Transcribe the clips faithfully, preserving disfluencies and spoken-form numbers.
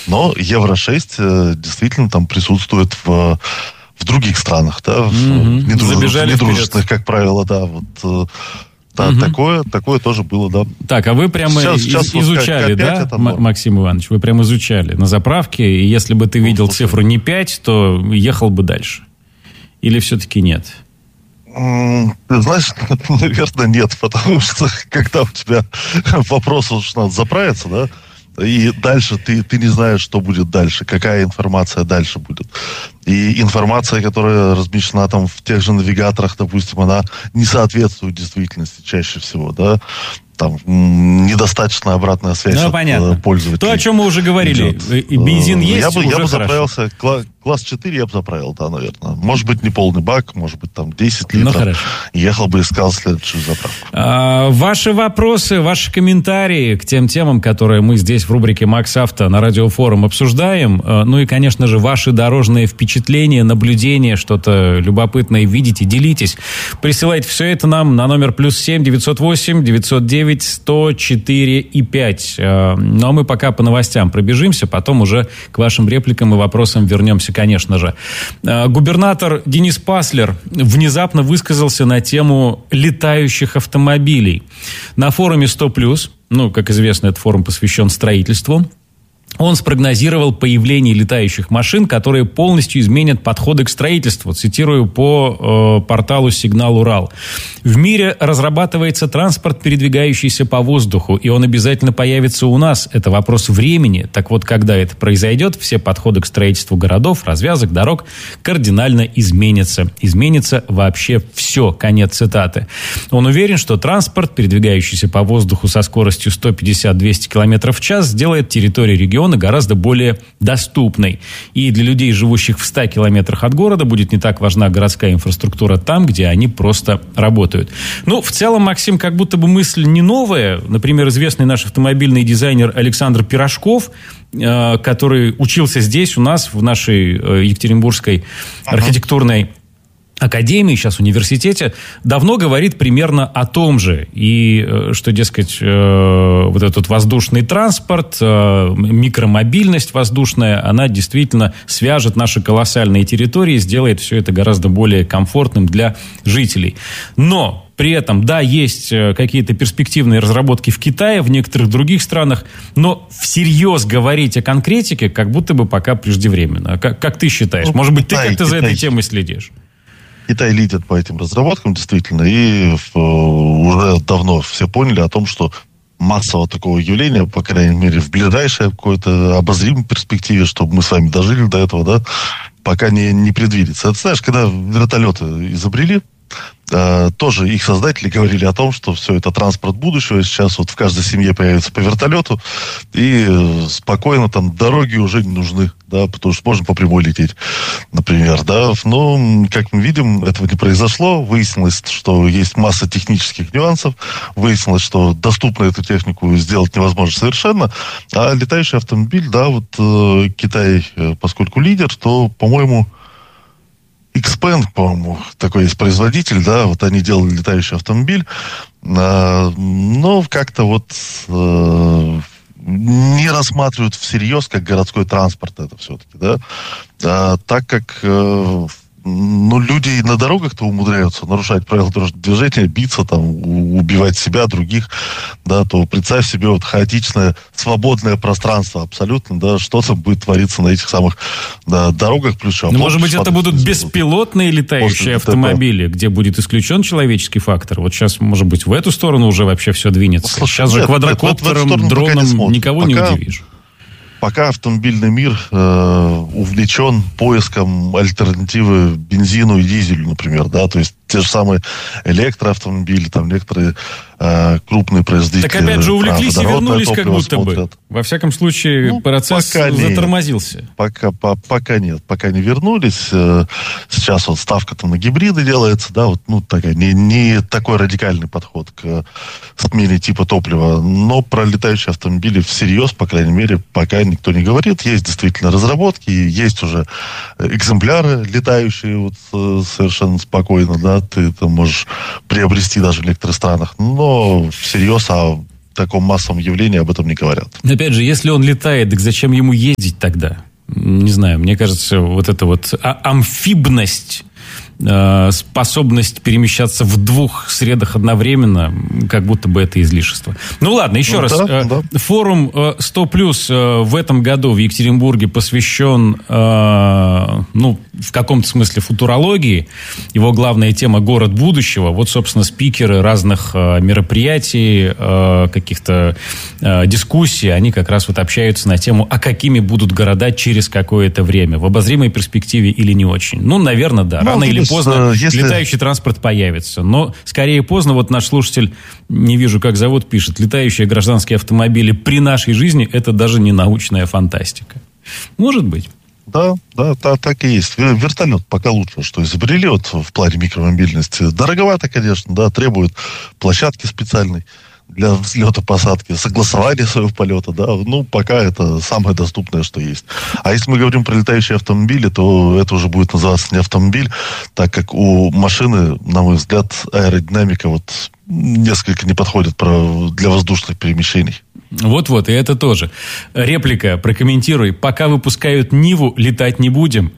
Но Евро шесть действительно там присутствует в, в других странах, да, в mm-hmm. недружественных, недружественных, как правило, да, вот... Да, угу. такое, такое тоже было, да. Так, а вы прямо сейчас, сейчас из, изучали, вот да, М- Максим Иванович? Вы прямо изучали на заправке, и если бы ты видел ну, цифру не пять, то ехал бы дальше? Или все-таки нет? Ты знаешь, наверное, нет, потому что когда у тебя вопрос, что надо заправиться, да, и дальше ты, ты не знаешь, что будет дальше, какая информация дальше будет. И информация, которая размещена там в тех же навигаторах, допустим, она не соответствует действительности чаще всего, да. Там недостаточно обратная связь ну, от понятно. пользователей. То, о чем мы уже говорили. Идет. Бензин есть, я бы, уже я бы хорошо. заправился, кла- класс четыре я бы заправил, да, наверное. Может быть, не полный бак, может быть, там десять литров. Ну, хорошо. Ехал бы и искал следующую заправку. А, ваши вопросы, ваши комментарии к тем темам, которые мы здесь в рубрике «Макс Авто» на Радиофорум обсуждаем. Ну и, конечно же, ваши дорожные впечатления, наблюдения, что-то любопытное видите, делитесь. Присылайте все это нам на номер плюс семь девятьсот восемь девятьсот девять сто четыре и пять. Ну, а мы пока по новостям пробежимся, потом уже к вашим репликам и вопросам вернемся, конечно же. Губернатор Денис Паслер внезапно высказался на тему летающих автомобилей. На форуме сто плюс, ну, как известно, этот форум посвящен строительству, он спрогнозировал появление летающих машин, которые полностью изменят подходы к строительству. Цитирую по э, порталу «Сигнал Урал». В мире разрабатывается транспорт, передвигающийся по воздуху, и он обязательно появится у нас. Это вопрос времени. Так вот, когда это произойдет, все подходы к строительству городов, развязок, дорог кардинально изменятся. Изменится вообще все. Конец цитаты. Он уверен, что транспорт, передвигающийся по воздуху со скоростью сто пятьдесят - двести километров в час, сделает территорию региона гораздо более доступной. И для людей, живущих в ста километрах от города, будет не так важна городская инфраструктура там, где они просто работают. Ну, в целом, Максим, как будто бы мысль не новая. Например, известный наш автомобильный дизайнер Александр Пирожков, э, который учился здесь у нас, в нашей э, Екатеринбургской архитектурной академии, сейчас в университете, давно говорит примерно о том же. И что, дескать, вот этот воздушный транспорт, микромобильность воздушная, она действительно свяжет наши колоссальные территории, сделает все это гораздо более комфортным для жителей. Но при этом, да, есть какие-то перспективные разработки в Китае, в некоторых других странах, но всерьез говорить о конкретике как будто бы пока преждевременно. Как, как ты считаешь? Может быть, Китай, ты как-то Китай. за этой темой следишь? Китай лидит по этим разработкам, действительно, и в, уже давно все поняли о том, что массового такого явления, по крайней мере, в ближайшей какой-то обозримой перспективе, чтобы мы с вами дожили до этого, да, пока не, не предвидится. Это, знаешь, когда вертолеты изобрели, э, тоже их создатели говорили о том, что все это транспорт будущего, сейчас вот в каждой семье появится по вертолету, и э, спокойно там дороги уже не нужны, да, потому что можно по прямой лететь, например, да. Но, как мы видим, этого не произошло. Выяснилось, что есть масса технических нюансов. Выяснилось, что доступно эту технику сделать невозможно совершенно. А летающий автомобиль, да, вот э, Китай, э, поскольку лидер, то, по-моему, Xpeng, по-моему, такой есть производитель, да, вот они делали летающий автомобиль, э, но как-то вот э, не рассматривают всерьез как городской транспорт это все-таки, да, а, так как э, ну, люди и на дорогах-то умудряются нарушать правила дорожного движения, биться, там, убивать себя, других, да, то представь себе вот хаотичное, свободное пространство абсолютно, да, что там будет твориться на этих самых, да, дорогах, плюс еще... Ну, может быть, это будут беспилотные летающие может, автомобили, это... где будет исключен человеческий фактор. Вот сейчас, может быть, в эту сторону уже вообще все двинется. Слушай, сейчас же нет, квадрокоптером, нет, дроном никого пока... не удивишь. Пока автомобильный мир э, увлечен поиском альтернативы бензину и дизелю, например, да, то есть те же самые электроавтомобили, там некоторые э, крупные производители. Так опять же увлеклись и вернулись как будто смотрят. бы. Во всяком случае, ну, процесс затормозился. Нет. Пока, по, пока нет, пока не вернулись. Сейчас вот ставка там на гибриды делается, да, вот, ну, такая, не, не такой радикальный подход к смене типа топлива, но про летающие автомобили всерьез, по крайней мере, пока никто не говорит. Есть действительно разработки, есть уже экземпляры летающие вот, совершенно спокойно, да, ты там можешь приобрести даже в некоторых странах, но всерьез, а таком массовом явлении об этом не говорят. Опять же, если он летает, так зачем ему ездить тогда? Не знаю, мне кажется, вот эта вот амфибность, способность перемещаться в двух средах одновременно, как будто бы это излишество. Ну ладно, еще ну, раз. Да, да. Форум сто плюс в этом году в Екатеринбурге посвящен, ну, в каком-то смысле футурологии. Его главная тема — город будущего. Вот, собственно, спикеры разных мероприятий, каких-то дискуссий, они как раз вот общаются на тему, а какими будут города через какое-то время, в обозримой перспективе или не очень. Ну, наверное, да. Рано или поздно если... летающий транспорт появится. Но скорее поздно. Вот наш слушатель, не вижу, как зовут, пишет: летающие гражданские автомобили при нашей жизни — это даже не научная фантастика. Может быть. Да, да, да, так и есть. Вертолет пока лучше, что изобрели вот в плане микромобильности. Дороговато, конечно, да, требует площадки специальной для взлета, посадки, согласования своего полета, да, ну, пока это самое доступное, что есть. А если мы говорим про летающие автомобили, то это уже будет называться не автомобиль, так как у машины, на мой взгляд, аэродинамика вот несколько не подходит для воздушных перемещений. Вот-вот, и это тоже. Реплика, прокомментируй. Пока выпускают Ниву, летать не будем.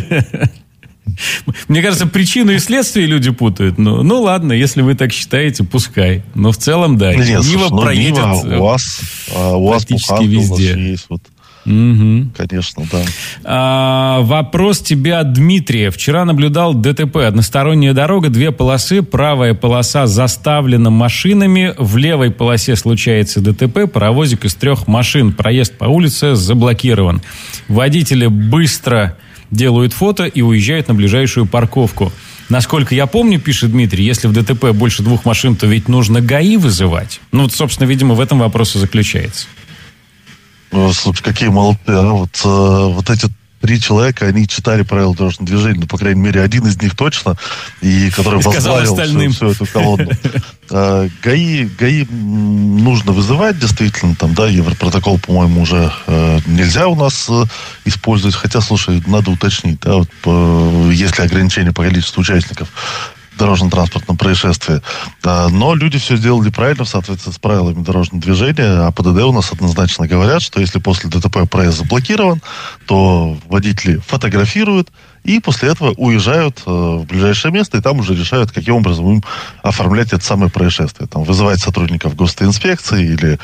Мне кажется, причину и следствие люди путают. Ну, ну ладно, если вы так считаете, пускай. Но в целом, да. Нет, Нива слушай, проедет Нива, у вас, у вас практически везде. У вас есть вот. Угу. Конечно, да. А, вопрос тебе от Дмитрия. Вчера наблюдал ДТП. Односторонняя дорога, две полосы. Правая полоса заставлена машинами. В левой полосе случается ДТП. Паровозик из трех машин. Проезд по улице заблокирован. Водители быстро делают фото и уезжают на ближайшую парковку. Насколько я помню, пишет Дмитрий, если в ДТП больше двух машин, то ведь нужно ГАИ вызывать. Ну, вот, собственно, видимо, в этом вопрос и заключается. Слушай, какие молодцы, а? Вот, э, вот эти три человека, они читали правила дорожного движения, ну, по крайней мере, один из них точно, и который возглавил всю, всю эту колонну. Э, ГАИ, ГАИ нужно вызывать, действительно, там, да, Европротокол, по-моему, уже э, нельзя у нас э, использовать, хотя, слушай, надо уточнить, да, вот, э, если ограничение по количеству участников дорожно-транспортном происшествии. Но люди все сделали правильно в соответствии с правилами дорожного движения. А ПДД у нас однозначно говорят, что если после ДТП проезд заблокирован, то водители фотографируют и после этого уезжают в ближайшее место и там уже решают, каким образом им оформлять это самое происшествие. Там вызывать сотрудников госинспекции или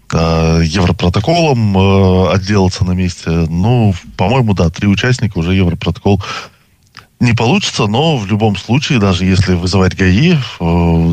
э, Европротоколом э, отделаться на месте. Ну, по-моему, да, три участника уже Европротокол не получится, но в любом случае, даже если вызывать ГАИ, э,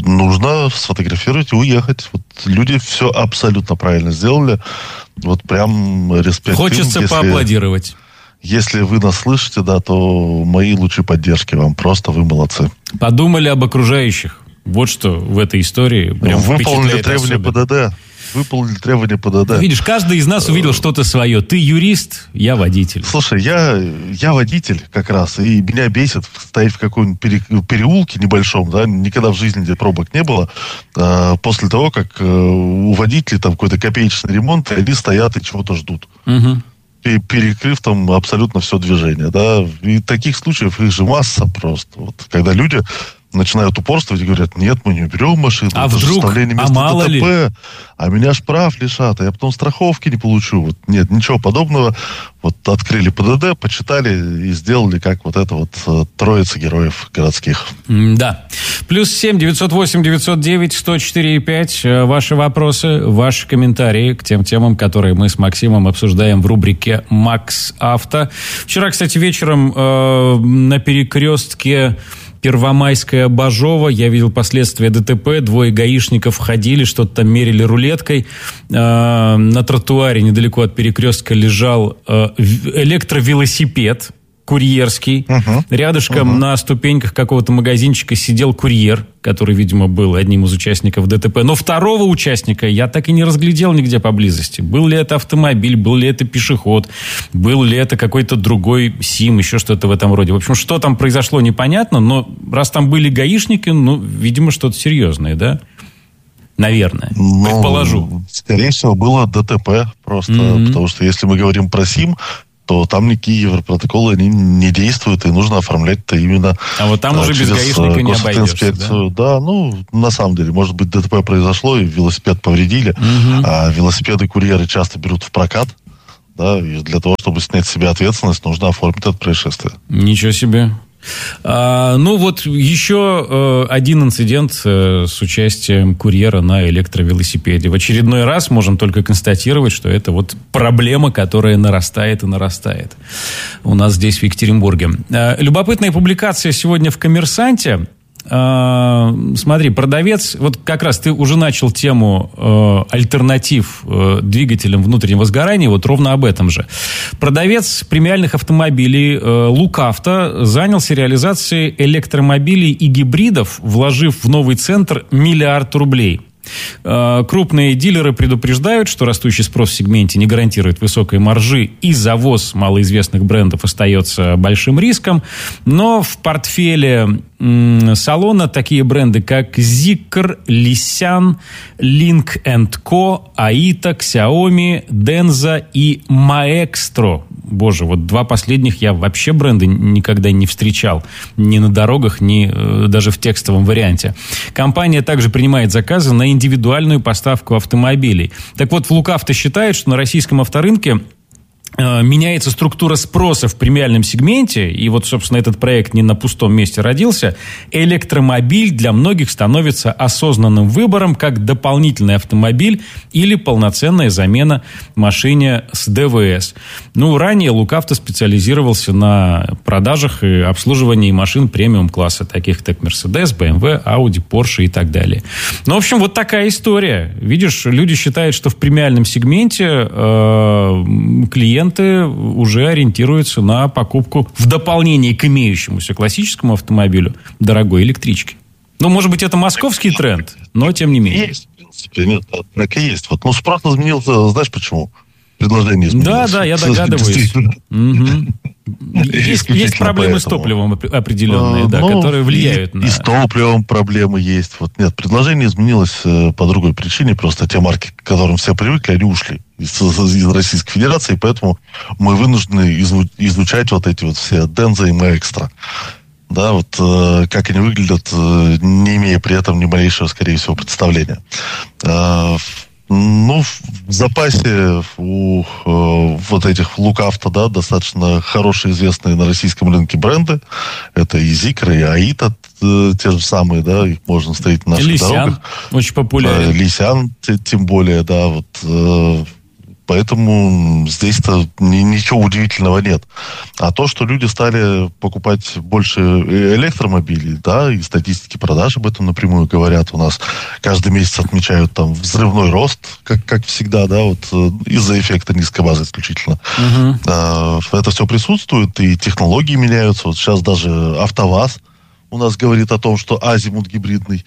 нужно сфотографировать и уехать. Вот люди все абсолютно правильно сделали. Вот прям респект. Хочется им, поаплодировать. Если вы нас слышите, да, то мои лучшие поддержки вам. Просто вы молодцы. Подумали об окружающих. Вот что в этой истории прям выполнили требования ПДД. Выполнили требования ПДД. Ну, видишь, каждый из нас увидел что-то свое. Ты юрист, я водитель. Слушай, я, я водитель как раз, и меня бесит стоять в каком-нибудь пере, переулке небольшом, да, никогда в жизни где пробок не было, э, после того, как э, у водителей там какой-то копеечный ремонт, и они стоят и чего-то ждут. Угу. Перекрыв там абсолютно все движение, да. И таких случаев их же масса просто. Вот, когда люди начинают упорствовать и говорят: нет, мы не уберем машину. А вдруг, а мало ДТП, ли? А меня ж прав лишат, а я потом страховки не получу. Вот, нет, ничего подобного. Вот открыли ПДД, почитали и сделали, как вот это вот э, троица героев городских. Да. Плюс семь девятьсот восемь девятьсот девять сто четыре пять. Ваши вопросы, ваши комментарии к тем темам, которые мы с Максимом обсуждаем в рубрике «Макс Авто». Вчера, кстати, вечером э, на перекрестке Первомайская, Бажова. Я видел последствия ДТП. Двое гаишников ходили, что-то там мерили рулеткой. Э, на тротуаре недалеко от перекрестка лежал э, электровелосипед курьерский. Uh-huh. Рядышком uh-huh. на ступеньках какого-то магазинчика сидел курьер, который, видимо, был одним из участников ДТП. Но второго участника я так и не разглядел нигде поблизости. Был ли это автомобиль, был ли это пешеход, был ли это какой-то другой СИМ, еще что-то в этом роде. В общем, что там произошло, непонятно, но раз там были гаишники, ну, видимо, что-то серьезное, да? Наверное, ну, предположу. Скорее всего, было ДТП просто, mm-hmm. потому что если мы говорим про СИМ, то там никакие европротоколы они не действуют, и нужно оформлять-то именно... А вот там уже без гаишника не обойдешься, да? Да, ну, на самом деле, может быть, ДТП произошло, и велосипед повредили, угу. а велосипеды-курьеры часто берут в прокат, да, и для того, чтобы снять с себя ответственность, нужно оформить это происшествие. Ничего себе. А, ну вот еще э, один инцидент э, с участием курьера на электровелосипеде. В очередной раз можем только констатировать, что это вот проблема, которая нарастает и нарастает у нас здесь в Екатеринбурге. А, любопытная публикация сегодня в «Коммерсанте». А, смотри, продавец, вот как раз ты уже начал тему э, альтернатив э, двигателям внутреннего сгорания, вот ровно об этом же. Продавец премиальных автомобилей э, Лукавто занялся реализацией электромобилей и гибридов, вложив в новый центр миллиард рублей. Крупные дилеры предупреждают, что растущий спрос в сегменте не гарантирует высокой маржи, и завоз малоизвестных брендов остается большим риском. Но в портфеле салона такие бренды, как Zikr, Lisyan, Link энд Co, Aita, Xiaomi, Denza и Maestro. Боже, вот два последних я вообще бренды никогда не встречал. Ни на дорогах, ни э, даже в текстовом варианте. Компания также принимает заказы на индивидуальную поставку автомобилей. Так вот, в Лукавто считает, что на российском авторынке меняется структура спроса в премиальном сегменте, и вот, собственно, этот проект не на пустом месте родился. Электромобиль для многих становится осознанным выбором как дополнительный автомобиль или полноценная замена машине с ДВС. Ну, ранее Лукавто специализировался на продажах и обслуживании машин премиум-класса, таких как Mercedes, бэ эм вэ, Audi, Porsche и так далее. Ну, в общем, вот такая история. Видишь, люди считают, что в премиальном сегменте э, клиент уже ориентируются на покупку в дополнение к имеющемуся классическому автомобилю дорогой электрички. Ну, может быть, это московский тренд, но тем не менее. Есть, в принципе, нет, так и есть. Вот, ну, спрос изменился, знаешь почему? Предложение изменилось. Да, да, я догадываюсь. Есть, есть проблемы поэтому. С топливом определенные, а, да, ну, которые влияют и, на... И с топливом проблемы есть. Вот нет, предложение изменилось э, по другой причине. Просто те марки, к которым все привыкли, они ушли из, из Российской Федерации, поэтому мы вынуждены излу, изучать вот эти вот все Denza и Maestro. Да, вот э, как они выглядят, э, не имея при этом ни малейшего, скорее всего, представления. Э, Ну, в запасе у э, вот этих Лукавто, да, достаточно хорошие, известные на российском рынке бренды. Это и Zikr, и Aita, э, те же самые, да, их можно встретить на наших Lisyan, дорогах. очень популярен. Э, Lisyan, тем более, да, вот... Э, Поэтому здесь-то ничего удивительного нет. А то, что люди стали покупать больше электромобилей, да, и статистики продаж об этом напрямую говорят. У нас каждый месяц отмечают там взрывной рост, как, как всегда, да, вот из-за эффекта низкой базы исключительно. Uh-huh. А, это все присутствует, и технологии меняются. Вот сейчас даже АвтоВАЗ у нас говорит о том, что азимут гибридный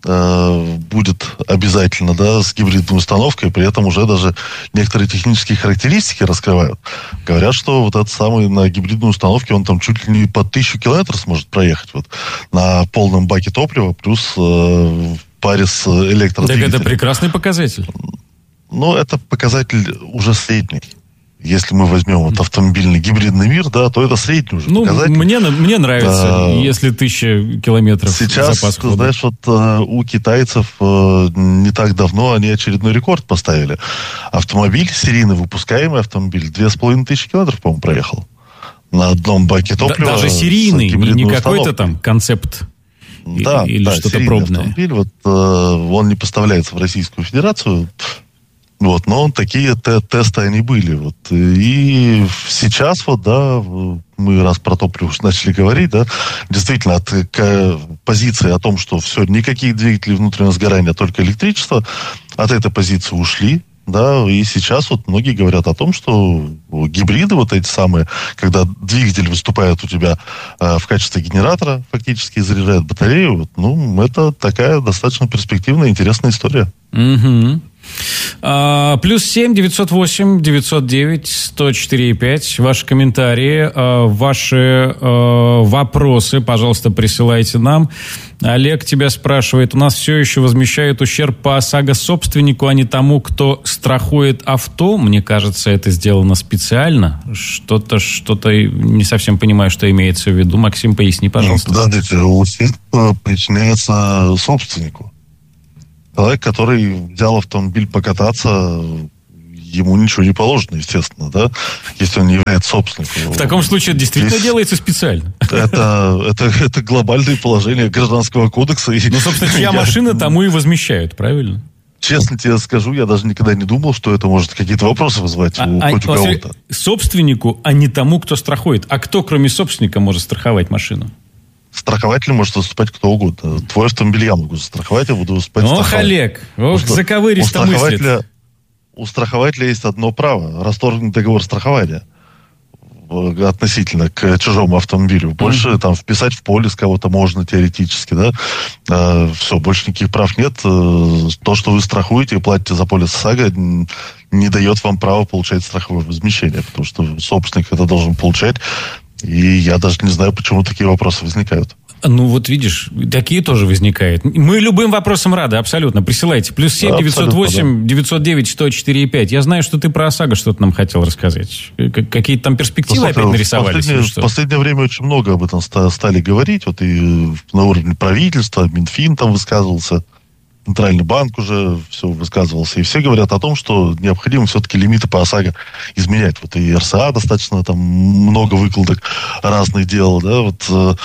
будет обязательно, да, с гибридной установкой, при этом уже даже некоторые технические характеристики раскрывают. Говорят, что вот этот самый на гибридной установке, он там чуть ли не по тысячу километров сможет проехать вот, на полном баке топлива, плюс э, в паре с электродвигателем. Так это прекрасный показатель. Ну, это показатель уже средний. Если мы возьмем вот автомобильный гибридный мир, да, то это средний уже ну, показатель. Мне, мне нравится, а, если тысяча километров сейчас, запас хода. Знаешь, вот у китайцев не так давно они очередной рекорд поставили. Автомобиль, серийно выпускаемый автомобиль, две с половиной тысячи километров, по-моему, проехал. На одном баке топлива. Да, даже серийный, не какой-то там концепт. Да, или да, что-то пробное. Автомобиль, вот, он не поставляется в Российскую Федерацию. Вот, но такие те- тесты они были. Вот. И сейчас вот, да, мы раз про топливо уже начали говорить, да, действительно, от к, позиции о том, что все, никаких двигателей внутреннего сгорания, только электричество, от этой позиции ушли. Да, и сейчас вот многие говорят о том, что гибриды вот эти самые, когда двигатель выступает у тебя э, в качестве генератора, фактически заряжает батарею, вот, ну, это такая достаточно перспективная, интересная история. Угу. А, плюс семь девятьсот восемь девятьсот девять сто четыре пять. Ваши комментарии, а, ваши а, вопросы, пожалуйста, присылайте нам. Олег тебя спрашивает, у нас все еще возмещают ущерб по ОСАГО собственнику, а не тому, кто страхует авто. Мне кажется, это сделано специально. Что-то, что-то не совсем понимаю, что имеется в виду. Максим, поясни, пожалуйста. Ну, подождите, ущерб причиняется собственнику. Человек, который взял автомобиль покататься, ему ничего не положено, естественно, да, если он не является собственником. В таком случае это действительно Здесь делается специально. Это, это, это глобальное положение Гражданского кодекса. Ну, собственно, чья машина, тому и возмещают, правильно? Честно тебе скажу, я даже никогда не думал, что это может какие-то вопросы вызвать а, у, а, хоть у кого-то. Собственнику, а не тому, кто страхует. А кто, кроме собственника, может страховать машину? Страхователь может выступать кто угодно. Твой автомобиль я могу застраховать, я буду выступать ох, страховать. Олег, ох, заковыристо мыслит. У страхователя есть одно право – расторгнуть договор страхования относительно к чужому автомобилю. Больше mm-hmm. там вписать в полис кого-то можно теоретически, да. А, все, больше никаких прав нет. То, что вы страхуете и платите за полис ОСАГО, не дает вам права получать страховое возмещение, потому что собственник это должен получать. И я даже не знаю, почему такие вопросы возникают. Ну, вот видишь, такие тоже возникают. Мы любым вопросам рады, абсолютно. Присылайте. Плюс семь девятьсот восемь девятьсот девять сто четыре пять. Я знаю, что ты про ОСАГО что-то нам хотел рассказать. Какие-то там перспективы ну, опять нарисовались? В последнее, в последнее время очень много об этом стали говорить. Вот и на уровне правительства, Минфин там высказывался, Центральный банк уже все высказывался. И все говорят о том, что необходимо все-таки лимиты по ОСАГО изменять. Вот и эр эс а достаточно там много выкладок разных делал, да, вот.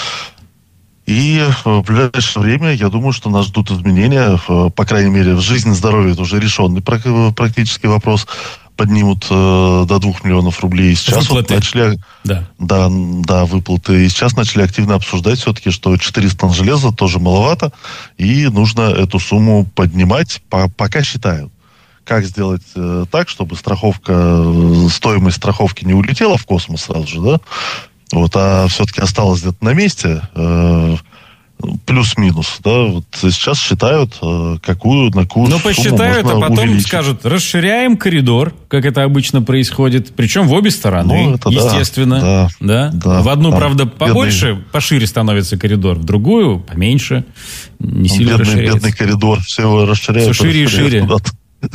И в ближайшее время, я думаю, что нас ждут изменения. По крайней мере, в жизни и здоровье это уже решенный практически вопрос. Поднимут э, до двух миллионов рублей. Сейчас вот начали, да. Да, да, выплаты. И сейчас начали активно обсуждать все-таки, что четыреста тонн железа тоже маловато. И нужно эту сумму поднимать. По- пока считают. Как сделать э, так, чтобы страховка, стоимость страховки не улетела в космос сразу же, да? Вот, а все-таки осталось где-то на месте, э, плюс-минус, да, вот сейчас считают, э, какую, на какую ну, сумму посчитают, можно а потом увеличить. Скажут, расширяем коридор, как это обычно происходит, причем в обе стороны, ну, это естественно, да, да, да. В одну, правда, побольше, бедный, пошире становится коридор, в другую поменьше, не сильно бедный, расширяется. Бедный коридор, все его расширяют. Все шире и шире. Куда-то.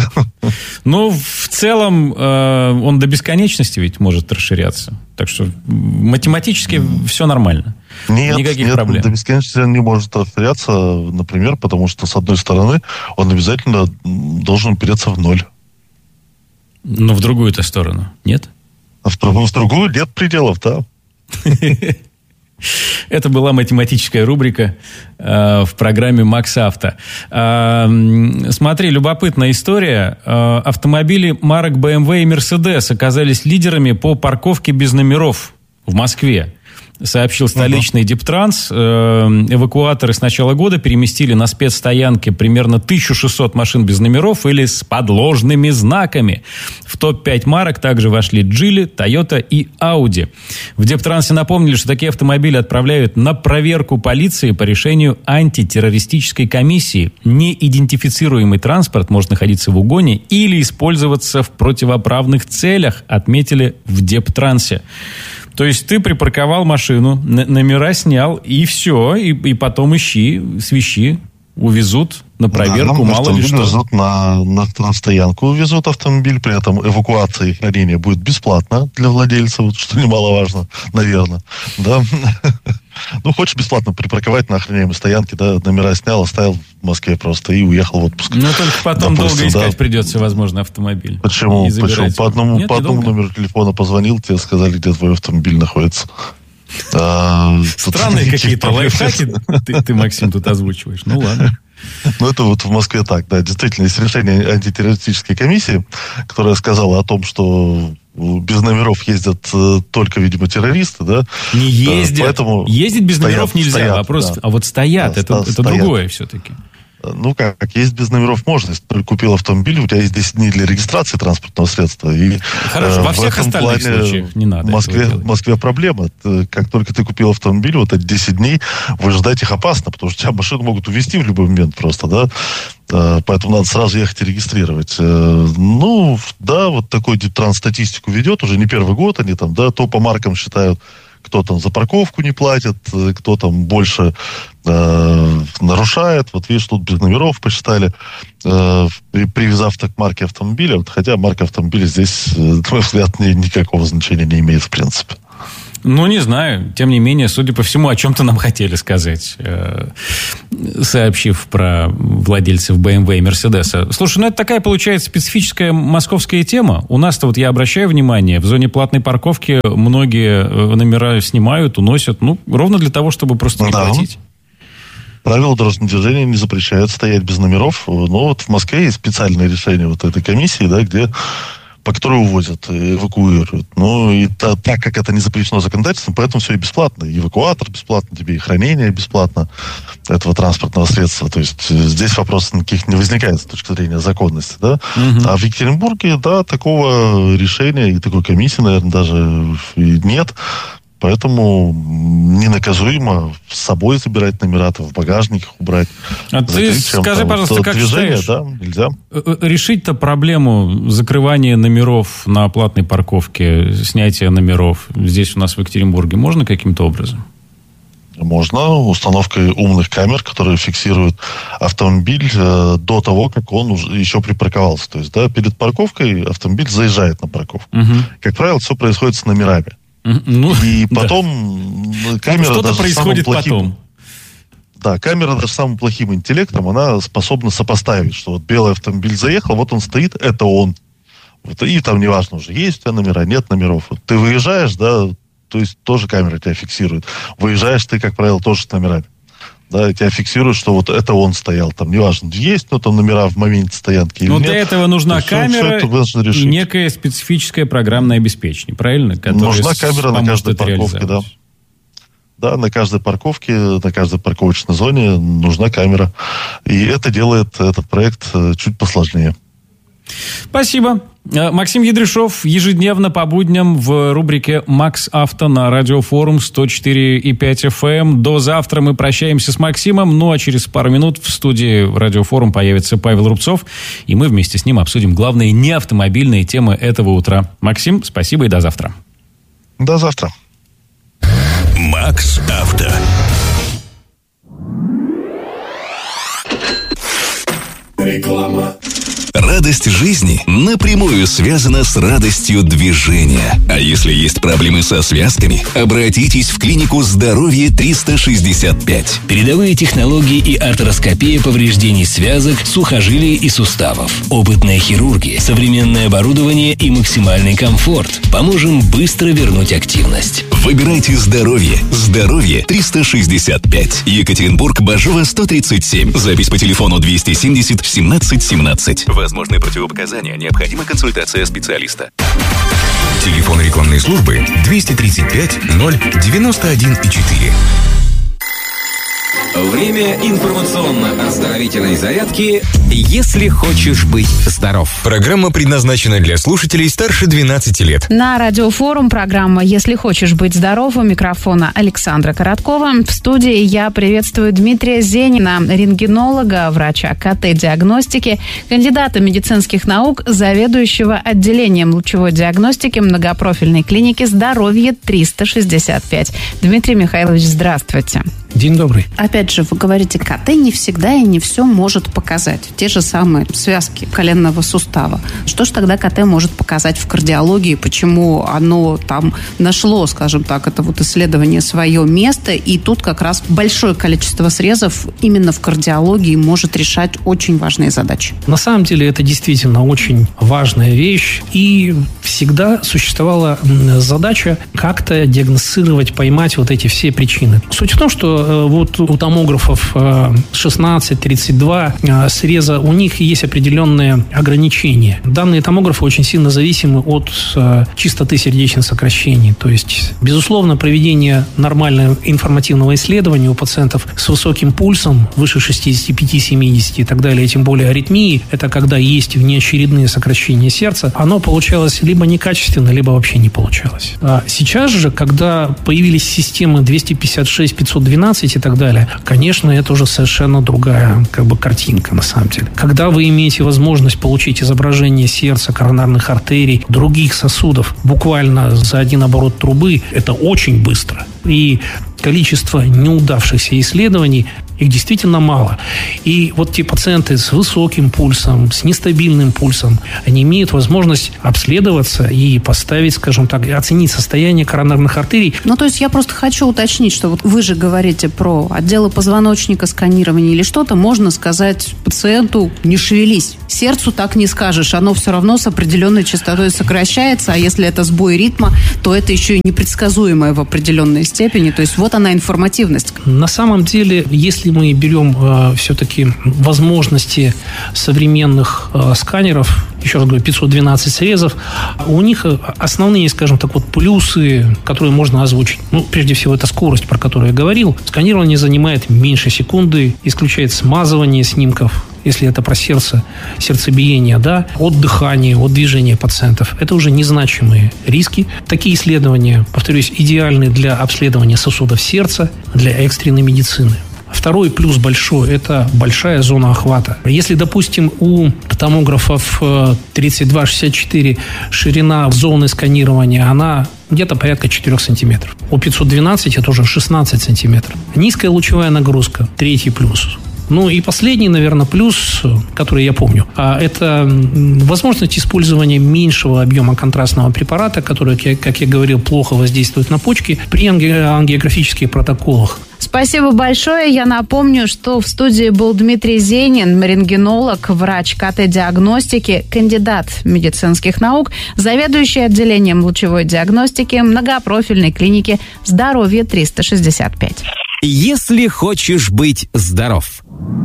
Ну, в целом, э, он до бесконечности ведь может расширяться. Так что математически mm. все нормально. Нет, никаких нет, проблем. До бесконечности он не может расширяться, например, потому что, с одной стороны, он обязательно должен упереться в ноль. Но в другую-то сторону, нет? А в, в другую нет пределов, да. Это была математическая рубрика э, в программе «Макс Авто». Э, смотри, любопытная история. Э, автомобили марок бэ эм вэ и Mercedes оказались лидерами по парковке без номеров в Москве. Сообщил столичный uh-huh. Дептранс. Эвакуаторы с начала года переместили на спецстоянки примерно тысячу шестьсот машин без номеров или с подложными знаками. В топ пять марок также вошли Geely, Toyota и Audi. В Дептрансе напомнили, что такие автомобили отправляют на проверку полиции по решению антитеррористической комиссии. Неидентифицируемый транспорт может находиться в угоне или использоваться в противоправных целях, отметили в Дептрансе. То есть ты припарковал машину, номера снял, и все, и, и потом ищи, свищи, увезут на проверку, да, мало ли что. Увезут на, на, на стоянку, увезут автомобиль, при этом эвакуация и хранение будет бесплатно для владельца, вот, что немаловажно, наверное. Да? Ну, хочешь бесплатно припарковать на охраняемой стоянке, да, номера снял, оставил в Москве просто и уехал в отпуск. Ну, только потом допустим, долго искать да. придется, возможно, автомобиль. Почему? Почему? По одному, Нет, по одному номеру телефона позвонил, тебе сказали, где твой автомобиль находится. А, Странные какие-то лайфхаки ты, ты, Максим, тут озвучиваешь. Ну, ладно. Ну, это вот в Москве так, да. Действительно, есть решение антитеррористической комиссии, которая сказала о том, что без номеров ездят э, только, видимо, террористы, да? Не ездят. Да, поэтому ездить без номеров нельзя. Стоят, вопрос, да. А вот стоят, да, это, ста- это стоят. Другое все-таки. Ну как, есть без номеров можно. Если ты купил автомобиль, у тебя есть десять дней для регистрации транспортного средства. И, Хорошо, э, во всех остальных случаях не надо. В Москве, в Москве проблема. Как только ты купил автомобиль, вот эти десять дней, выжидать их опасно, потому что тебя машину могут увезти в любой момент просто, да. Э, поэтому надо сразу ехать и регистрировать. Э, ну, да, вот такой Диптранс статистику ведет, уже не первый год они там, да, то по маркам считают, кто там за парковку не платит, кто там больше э, нарушает. Вот видишь, тут без номеров посчитали, э, привязав так к марке автомобиля. Вот, хотя марка автомобиля здесь, на мой взгляд, ни, никакого значения не имеет в принципе. Ну, не знаю. Тем не менее, судя по всему, о чем-то нам хотели сказать, э, сообщив про владельцев бэ эм вэ и Мерседеса. Слушай, ну это такая, получается, специфическая московская тема. У нас-то, вот я обращаю внимание, в зоне платной парковки многие номера снимают, уносят, ну, ровно для того, чтобы просто не да. платить. Правила дорожного движения не запрещают стоять без номеров. Но вот в Москве есть специальное решение вот этой комиссии, да, где... по которой увозят, эвакуируют. Ну, и та, так как это не запрещено законодательством, поэтому все и бесплатно. И эвакуатор бесплатно, тебе и хранение бесплатно этого транспортного средства. То есть здесь вопросов никаких не возникает с точки зрения законности, да. Угу. А в Екатеринбурге, да, такого решения и такой комиссии, наверное, даже и нет. Поэтому ненаказуемо с собой забирать номера, в багажниках убрать. А ты скажи, пожалуйста, вот, как движение, считаешь, да, нельзя. Решить-то проблему закрывания номеров на платной парковке, снятия номеров здесь у нас в Екатеринбурге можно каким-то образом? Можно. Установкой умных камер, которые фиксируют автомобиль э, до того, как он уже еще припарковался. То есть, да, перед парковкой автомобиль заезжает на парковку. Угу. Как правило, все происходит с номерами. Ну, и потом да. камера Что-то даже происходит плохим, потом. Да, камера даже самым плохим интеллектом, она способна сопоставить, что вот белый автомобиль заехал, вот он стоит, это он. Вот, и там неважно уже, есть у тебя номера, нет номеров. Вот ты выезжаешь, да, то есть тоже камера тебя фиксирует. Выезжаешь ты, как правило, тоже с номерами. Да, тебя фиксируют, что вот это он стоял. Там неважно, есть, но там номера в моменте стоянки или но нет. Но для этого нужна все, камера все и некое специфическое программное обеспечение, правильно? Нужна камера на каждой парковке, да. Да, на каждой парковке, на каждой парковочной зоне нужна камера. И это делает этот проект чуть посложнее. Спасибо. Максим Ядришов ежедневно по будням в рубрике «Макс Авто» на Радиофорум сто четыре и пять эф эм. До завтра мы прощаемся с Максимом, ну а через пару минут в студии Радиофорум появится Павел Рубцов, и мы вместе с ним обсудим главные неавтомобильные темы этого утра. Максим, спасибо и до завтра. До завтра. «Макс Авто». Реклама. Радость жизни напрямую связана с радостью движения. А если есть проблемы со связками, обратитесь в клинику «Здоровье триста шестьдесят пять». Передовые технологии и артроскопия повреждений связок, сухожилий и суставов. Опытная хирургия, современное оборудование и максимальный комфорт. Поможем быстро вернуть активность. Выбирайте здоровье. «Здоровье триста шестьдесят пять». Екатеринбург, Бажова, сто тридцать семь. Запись по телефону двести семьдесят семнадцать семнадцать. Возможны противопоказания. Необходима консультация специалиста. Телефон рекламной службы двести тридцать пять ноль девяносто один четыре. Время информационно-оздоровительной зарядки «Если хочешь быть здоров». Программа предназначена для слушателей старше двенадцати лет. На Радиофорум программа «Если хочешь быть здоров», у микрофона Александра Короткова. В студии я приветствую Дмитрия Зенина, рентгенолога, врача ка тэ-диагностики, кандидата медицинских наук, заведующего отделением лучевой диагностики многопрофильной клиники «Здоровье триста шестьдесят пять». Дмитрий Михайлович, здравствуйте. День добрый. Опять же, вы говорите, ка тэ не всегда и не все может показать. Те же самые связки коленного сустава. Что ж тогда ка тэ может показать в кардиологии? Почему оно там нашло, скажем так, это вот исследование свое место, и тут как раз большое количество срезов именно в кардиологии может решать очень важные задачи? На самом деле это действительно очень важная вещь, и всегда существовала задача как-то диагностировать, поймать вот эти все причины. Суть в том, что вот у томографов шестнадцать тридцать два среза, у них есть определенные ограничения. Данные томографы очень сильно зависимы от частоты сердечных сокращений. То есть, безусловно, проведение нормального информативного исследования у пациентов с высоким пульсом, выше шестьдесят пять семьдесят и так далее, тем более аритмии, это когда есть внеочередные сокращения сердца, оно получалось либо некачественно, либо вообще не получалось. А сейчас же, когда появились системы двести пятьдесят шесть пятьсот двенадцать и так далее, конечно, это уже совершенно другая как бы картинка на самом деле. Когда вы имеете возможность получить изображение сердца, коронарных артерий, других сосудов буквально за один оборот трубы, это очень быстро. И количество неудавшихся исследований, их действительно мало. И вот те пациенты с высоким пульсом, с нестабильным пульсом, они имеют возможность обследоваться и поставить, скажем так, оценить состояние коронарных артерий. Ну, то есть я просто хочу уточнить, что вот вы же говорите про отделы позвоночника, сканирование или что-то, можно сказать пациенту: не шевелись. Сердцу так не скажешь, оно все равно с определенной частотой сокращается, а если это сбой ритма, то это еще и непредсказуемое в определенной степени. То есть вот она информативность. На самом деле, если мы берем э, все-таки возможности современных э, сканеров, еще раз говорю, пятьсот двенадцать срезов, у них основные, скажем так, вот плюсы, которые можно озвучить. Ну, прежде всего, это скорость, про которую я говорил. Сканирование занимает меньше секунды, исключает смазывание снимков, если это про сердце, сердцебиение, да, от дыхания, от движения пациентов. Это уже незначимые риски. Такие исследования, повторюсь, идеальны для обследования сосудов сердца, для экстренной медицины. Второй плюс большой – это большая зона охвата. Если, допустим, у томографов тридцать два шестьдесят четыре ширина зоны сканирования, она где-то порядка четыре сантиметров. У пятьсот двенадцать это уже шестнадцать сантиметров. Низкая лучевая нагрузка – третий плюс. Ну и последний, наверное, плюс, который я помню, это возможность использования меньшего объема контрастного препарата, который, как я говорил, плохо воздействует на почки при ангиографических протоколах. Спасибо большое. Я напомню, что в студии был Дмитрий Зенин, рентгенолог, врач КТ-диагностики, кандидат медицинских наук, заведующий отделением лучевой диагностики многопрофильной клиники «Здоровье триста шестьдесят пять». Если хочешь быть здоров.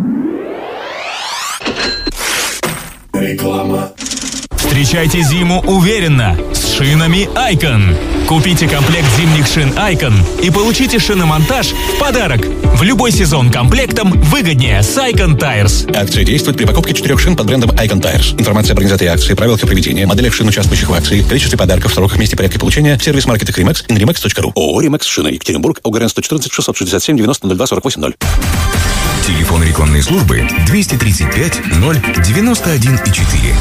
Реклама. Встречайте зиму уверенно с шинами Icon. Купите комплект зимних шин Icon и получите шиномонтаж в подарок. В любой сезон комплектом выгоднее с Icon Tires. Акция действует при покупке четырех шин под брендом Icon Tires. Информация об организации акции, правилах и проведения, моделях шин, участвующих в акции, количестве подарков, сроках, месте, порядке получения в сервис-маркетах Ремекс и Ремекс точка ру. ООО «Ремекс» шина. Екатеринбург, ОГРН сто четырнадцать шестьсот шестьдесят семь девяносто ноль два сорок восемь ноль. Телефон рекламной службы двести тридцать пять ноль девяносто один и четыре.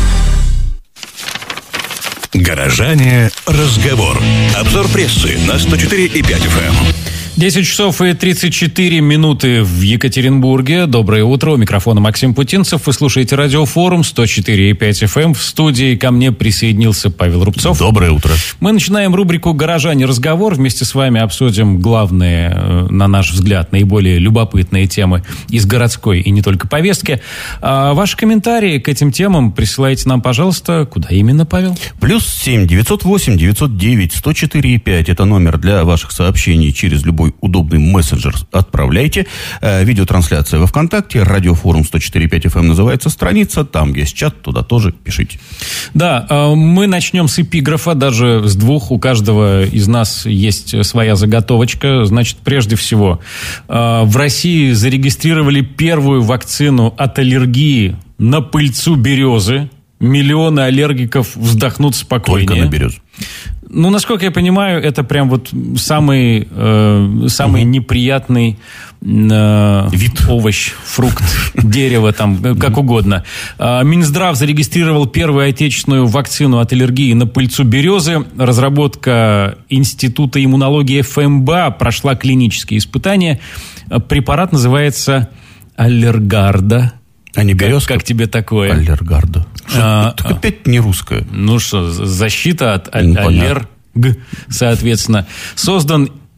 Горожане. Разговор. Обзор прессы на сто четыре и пять эф эм. десять часов и тридцать четыре минуты в Екатеринбурге. Доброе утро. У микрофона Максим Путинцев. Вы слушаете радиофорум сто четыре и пять эф эм. В студии ко мне присоединился Павел Рубцов. Доброе утро. Мы начинаем рубрику «Горожане. Разговор». Вместе с вами обсудим главные, на наш взгляд, наиболее любопытные темы из городской и не только повестки. А ваши комментарии к этим темам присылайте нам, пожалуйста. Куда именно, Павел? Плюс семь девятьсот восемь девятьсот девять сто четыре и пять. Это номер для ваших сообщений через любой удобный мессенджер. Отправляйте. Э, видеотрансляция во ВКонтакте. Радиофорум сто четыре и пять эф эм называется страница. Там есть чат, туда тоже пишите. Да, э, мы начнем с эпиграфа, даже с двух. У каждого из нас есть своя заготовочка. Значит, прежде всего, э, в России зарегистрировали первую вакцину от аллергии на пыльцу березы. Миллионы аллергиков вздохнут спокойнее. Только на березу. Ну, насколько я понимаю, это прям вот самый, э, самый угу. неприятный э, вид, овощ, фрукт, дерево, там, как угодно. Минздрав зарегистрировал первую отечественную вакцину от аллергии на пыльцу березы. Разработка Института иммунологии эф эм бэ а прошла клинические испытания. Препарат называется Аллергарда. А не березка? Как, как тебе такое? Аллергарда. А, так опять не русское. Ну что, защита от аль- ну, аллерг, соответственно. Создан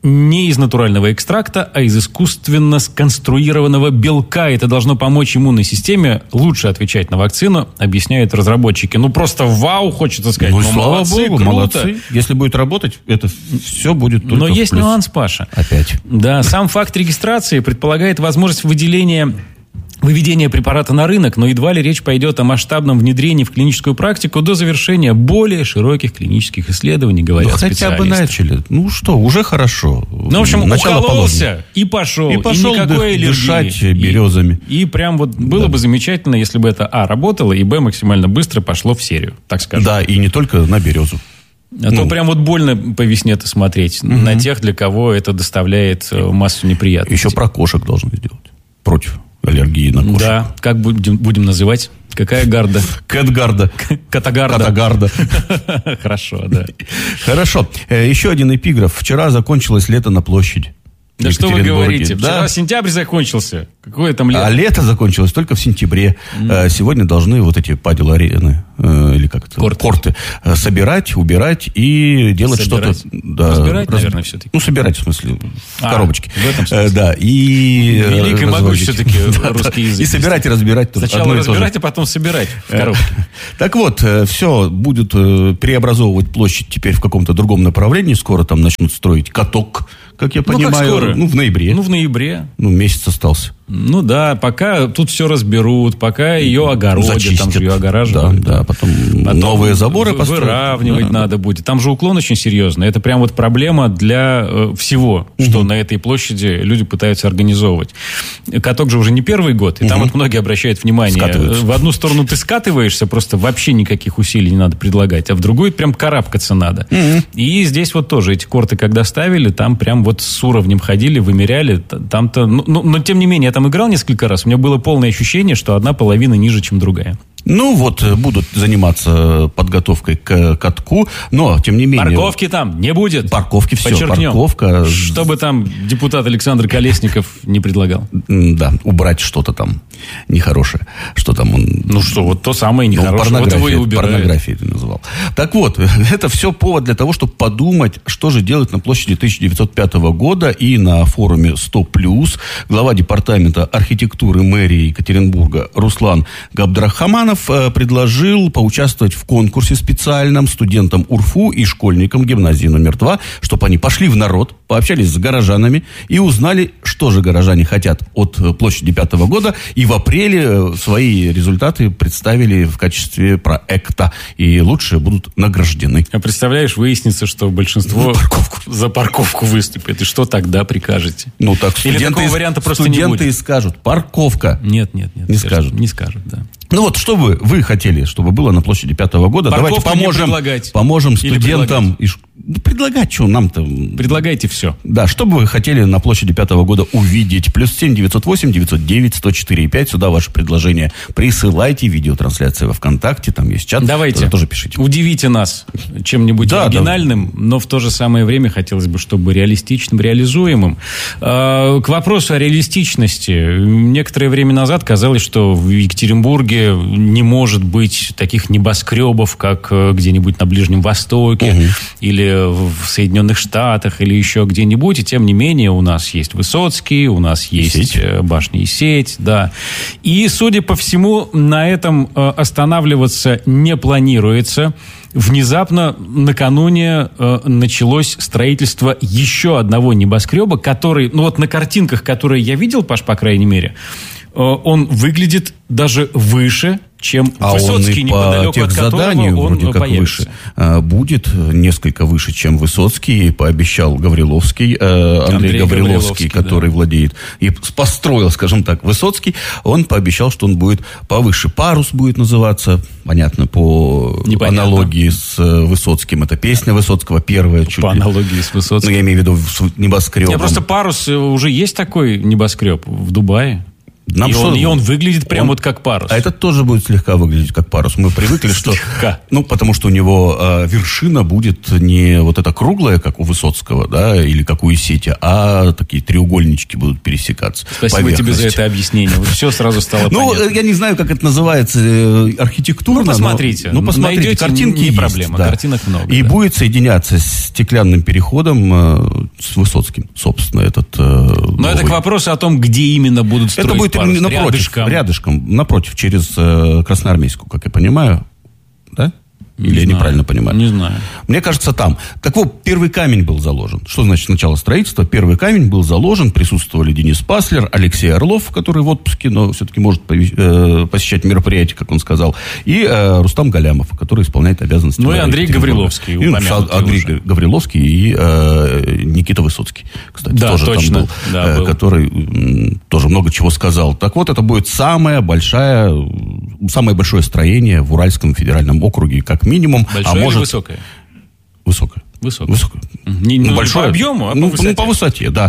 не из натурального экстракта, а из искусственно сконструированного белка. Это должно помочь иммунной системе лучше отвечать на вакцину, объясняют разработчики. Ну, просто вау, хочется сказать. Ну, ну слава молодцы, богу, круто. молодцы. Если будет работать, это все будет только Но в есть плюс. нюанс, Паша. Опять. Да, сам факт регистрации предполагает возможность выделения... выведение препарата на рынок, но едва ли речь пойдет о масштабном внедрении в клиническую практику до завершения более широких клинических исследований, говорят ну, хотя специалисты. бы начали. Ну что, уже хорошо. Ну, в общем, начало укололся положено. и пошел. И пошел и никакой дых- дышать аллергии. березами. И, и прям вот было Да. бы замечательно, если бы это, а, работало, и, б, максимально быстро пошло в серию, так скажем. Да, и не только на березу. А ну. то прям вот больно по весне-то смотреть Угу. на тех, для кого это доставляет э, массу неприятностей. Еще про кошек должны сделать. Против аллергии на кошек. Да, как будем, будем называть? Какая гарда? Кэтгарда. Катагарда. Катагарда. Хорошо, да. Хорошо. Э, Еще один эпиграф. Вчера закончилось лето на площади. Да в что вы Екатеринбурге. говорите? Вчера Да. сентябрь закончился. Какое там лето? А лето закончилось только в сентябре. Mm. Сегодня должны вот эти падел-арены, или как это? Корты. Корты, собирать, убирать и делать Собирать. что-то. Да, Разбирать, раз- наверное, все-таки. Ну, собирать, в смысле, в А, коробочке. в этом смысле. Э, Да, и... э, Велик и могуч разводить. все-таки Да, русский да. язык. И собирать, и разбирать. тоже Сначала одно и то же. разбирать, а потом собирать в коробке. Так вот, все, будут э, преобразовывать площадь теперь в каком-то другом направлении. Скоро там начнут строить каток, как я Ну, как понимаю. скоро? Ну, в ноябре. Ну, в ноябре. Ну, месяц остался. Ну да, пока тут все разберут, пока ее огородят, Зачистят. там же ее огораживают. Да, да, потом, Потом новые заборы вы- построят. выравнивать Да. надо будет. Там же уклон очень серьезный. Это прям вот проблема для э, всего, что на этой площади люди пытаются организовывать. Каток же уже не первый год, и там Мгм. вот многие обращают внимание. Скатываются. В одну сторону ты скатываешься, просто вообще никаких усилий не надо предлагать, а в другую прям карабкаться надо. И здесь вот тоже эти корты, когда ставили, там прям вот с уровнем ходили, вымеряли. Т- Там-то, ну, ну, но тем не менее, я там играл несколько раз, у меня было полное ощущение, что одна половина ниже, чем другая. Ну, вот, э, будут заниматься подготовкой к катку, но, тем не менее... Парковки там не будет. Парковки, все, Подчеркнем. парковка... Что бы там депутат Александр Колесников не предлагал. М, Да, убрать что-то там нехорошее. Что там он... Ну что, вот то самое Ну, нехорошее. Вот его и порнография, убирают. порнографией ты называл. Так вот, это все повод для того, чтобы подумать, что же делать на площади тысяча девятьсот пятого года и на форуме сто плюс. Глава департамента архитектуры мэрии Екатеринбурга Руслан Габдрахаманов э, предложил поучаствовать в конкурсе специальном студентам УРФУ и школьникам гимназии номер два, чтобы они пошли в народ, пообщались с горожанами и узнали, что же горожане хотят от э, площади пятого года. И в апреле э, свои результаты представили в качестве проекта. И лучшие будут награждены. А представляешь, выяснится, что большинство За парковку. за парковку выступит. И что тогда прикажете? Ну так Или студенты, такого и- варианта просто не студенты будет? и скажут, парковка. Нет, нет, нет. Не скажут. скажут. Не скажут, да. Ну вот, что бы вы хотели, чтобы было на площади пятого года? Парковку Давайте не поможем, предлагать. поможем Или студентам. И ш- Ну, предлагать, что нам-то... Предлагайте все. Да, что бы вы хотели на площади пятого года увидеть? Плюс семь девятьсот восемь девятьсот девять сто четыре пять. Сюда ваши предложения присылайте. Видеотрансляция во ВКонтакте, там есть чат. Давайте. Туда тоже пишите. Удивите нас чем-нибудь Да, оригинальным, но в то же самое время хотелось бы, чтобы реалистичным, реализуемым. А, К вопросу о реалистичности. Некоторое время назад казалось, что в Екатеринбурге не может быть таких небоскребов, как э, где-нибудь на Ближнем Востоке, Угу. или в Соединенных Штатах, или еще где-нибудь. И тем не менее у нас есть Высоцкий, у нас есть сеть. э, башня и сеть, да. И, судя по всему, на этом э, останавливаться не планируется. Внезапно накануне э, началось строительство еще одного небоскреба, который, ну вот на картинках, которые я видел, Паш, по крайней мере, э, он выглядит даже выше, чем А Высоцкий, он и по неподалеку от техзаданию которого он вроде как появится. выше. А, будет несколько выше, чем Высоцкий, пообещал Гавриловский, э, Андрей, Андрей Гавриловский, Гавриловский, который да. владеет и построил, скажем так, Высоцкий. Он пообещал, что он будет повыше. Парус будет называться, понятно, по Непонятно. аналогии с э, Высоцким. Это песня Высоцкого первая. Чуть По ли. аналогии с Ну, Высоцким. я имею в виду с небоскребом. Не, просто парус, э, уже есть такой небоскреб в Дубае. Нам и, что- он, и он выглядит прям он- вот как парус. А этот тоже будет слегка выглядеть как парус. Мы привыкли, что... Слегка. Ну, потому что у него э, вершина будет не вот эта круглая, как у Высоцкого, да, или как у Исетия, а такие треугольнички будут пересекаться. Спасибо тебе за поверхности. это объяснение. Вот все сразу стало Ну, понятно. э, я не знаю, как это называется э, архитектурно. Ну, но- посмотрите. Ну, посмотрите, Найдете, картинки не есть, проблема, да. картинок много, И да. будет соединяться с стеклянным переходом, э, с Высоцким, собственно, этот... Э, Но новый. это к вопросу о том, где именно будут строить это будет парус. напротив, Рядышком. рядышком, напротив, через э, Красноармейскую, как я понимаю, да? Или Не я знаю. неправильно понимаю? Не знаю. Мне кажется, там. Так вот, первый камень был заложен. Что значит начало строительства? Первый камень был заложен. Присутствовали Денис Паслер, Алексей Орлов, который в отпуске, но все-таки может э, посещать мероприятия, как он сказал, и э, Рустам Галямов, который исполняет обязанности. Ну и Андрей Гавриловский. И, Андрей уже. Гавриловский и э, Никита Высоцкий, кстати, да, тоже точно. там был, Да, э, был. который м, тоже много чего сказал. Так вот, это будет самое большое, самое большое строение в Уральском федеральном округе, как минимум. Большое а или может... высокое? Высокое. Высокое. Высокое. Не, ну, большое. По объему, а ну, по высоте? Ну, по высоте, да.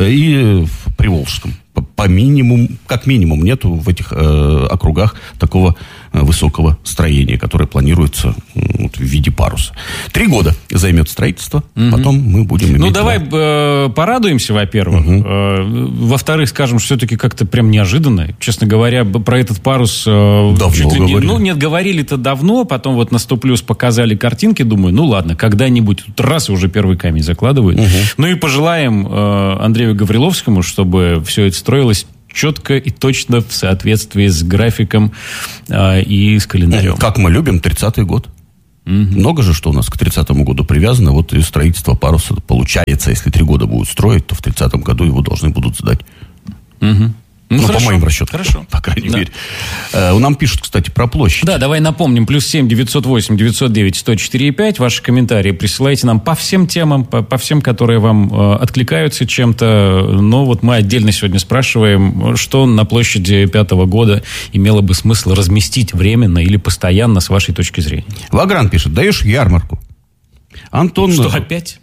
И в Приволжском. По, по минимуму, как минимум, нету в этих э, округах такого э, высокого строения, которое планируется э, вот, в виде паруса. Три года займет строительство, угу. Потом мы будем иметь... Ну, давай э, порадуемся, во-первых. Угу. Э, во-вторых, скажем, все-таки как-то прям неожиданно. Честно говоря, про этот парус... Э, давно чуть ли не, говорили. Ну, нет, говорили-то давно, потом вот на сто плюс показали картинки, думаю, ну, ладно, когда-нибудь, раз и уже первый камень закладывают. Угу. Ну, и пожелаем э, Андрею Гавриловскому, чтобы все это строилось четко и точно в соответствии с графиком э, и с календарем. Как мы любим, тридцатый год. Угу. Много же, что у нас к тридцатому году привязано. Вот и строительство паруса получается. Если три года будут строить, то в тридцатом году его должны будут сдать. Угу. Ну, ну хорошо, по моим расчетам. Хорошо. По крайней да. мере. Э, нам пишут, кстати, про площадь. Да, давай напомним. Плюс семь девятьсот восемь девятьсот девять сто четыре пять. Ваши комментарии присылайте нам по всем темам, по, по всем, которые вам э, откликаются чем-то. Но вот мы отдельно сегодня спрашиваем, что на площади пятого года имело бы смысл разместить временно или постоянно, с вашей точки зрения. Вагран пишет, даешь ярмарку. Антон... Что, опять?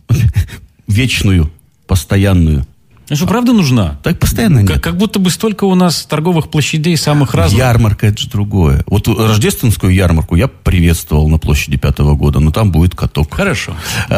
Вечную, постоянную. А что, правда нужна? Так постоянно нет. Как, как будто бы столько у нас торговых площадей самых разных. Ярмарка, это же другое. Вот рождественскую ярмарку я приветствовал на площади пятого года, но там будет каток. Хорошо.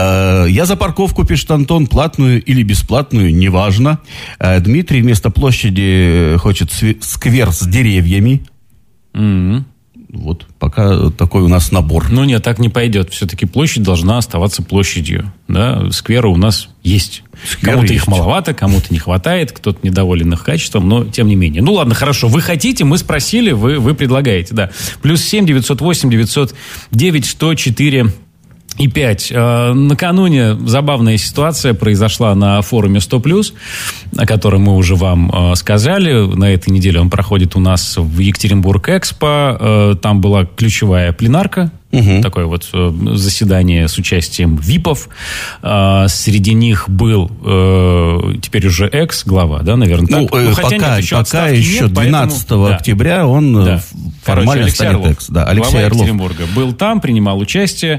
Я за парковку, пишет Антон, платную или бесплатную, неважно. Дмитрий вместо площади хочет сквер с деревьями. Mm-hmm. Вот пока такой у нас набор. Ну нет, так не пойдет. Все-таки площадь должна оставаться площадью. Да? Скверы у нас есть. Скверы кому-то есть. Их маловато, кому-то не хватает, кто-то недоволен их качеством, но тем не менее. Ну ладно, хорошо. Вы хотите, мы спросили, вы, вы предлагаете. Да. Плюс семь девятьсот восемь девятьсот девять сто четыре и пять. Накануне забавная ситуация произошла на форуме сто плюс, о котором мы уже вам сказали. На этой неделе он проходит у нас в Екатеринбург-Экспо. Там была ключевая пленарка. Угу. Такое вот заседание с участием випов. Среди них был теперь уже экс-глава, да, наверное? Ну, так? ну хотя пока, нет, еще, пока еще двенадцатого поэтому... октября он да. формально Короче, станет Орлов, экс. Да, Алексей глава Орлов. Екатеринбурга. Был там, принимал участие.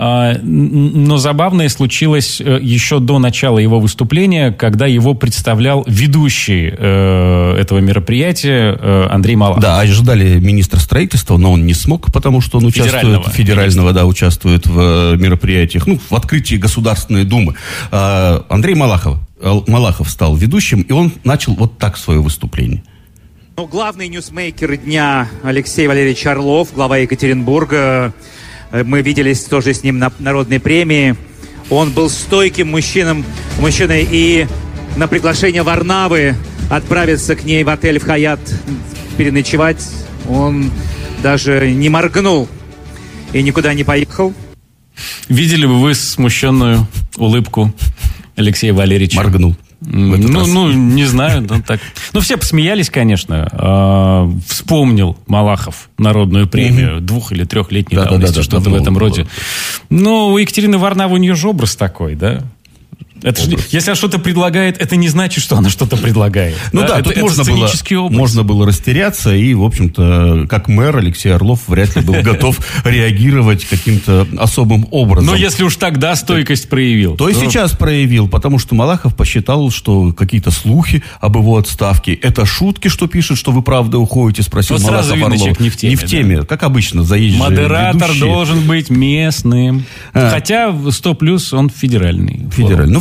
Но забавное случилось еще до начала его выступления, когда его представлял ведущий этого мероприятия Андрей Малахов. Да, ожидали министра строительства, но он не смог, потому что он участвует... Федерального, да, участвует в мероприятиях, ну, в открытии Государственной Думы. Андрей Малахов, Малахов стал ведущим, и он начал вот так свое выступление. Ну, главный ньюсмейкер дня Алексей Валерьевич Орлов, глава Екатеринбурга. Мы виделись тоже с ним на народной премии. Он был стойким мужчином, мужчиной и на приглашение Варнавы отправиться к ней в отель в Хаят переночевать. Он даже не моргнул и никуда не поехал. Видели бы вы смущенную улыбку Алексея Валерьевича? Моргнул. Ну, ну, не знаю. Ну, так. ну, все посмеялись, конечно. А, вспомнил Малахов народную премию mm-hmm. двух- или трехлетней да, давности, да, да, что-то да, в этом было. роде. Ну, у Екатерины Варнавы у нее же образ такой, да? Это же, если она что-то предлагает, это не значит, что она что-то предлагает. Ну да, да это, тут это можно, было, можно было растеряться, и, в общем-то, как мэр Алексей Орлов вряд ли был готов реагировать каким-то особым образом. Но если уж тогда стойкость проявил. То и сейчас проявил, потому что Малахов посчитал, что какие-то слухи об его отставке, это шутки, что пишет, что вы правда уходите, спросил Малахов Орлов. Не в теме. Не в теме, да. Как обычно, заезжие Модератор ведущие. должен быть местным. А. Хотя сто плюс он федеральный. Федеральный. Ну,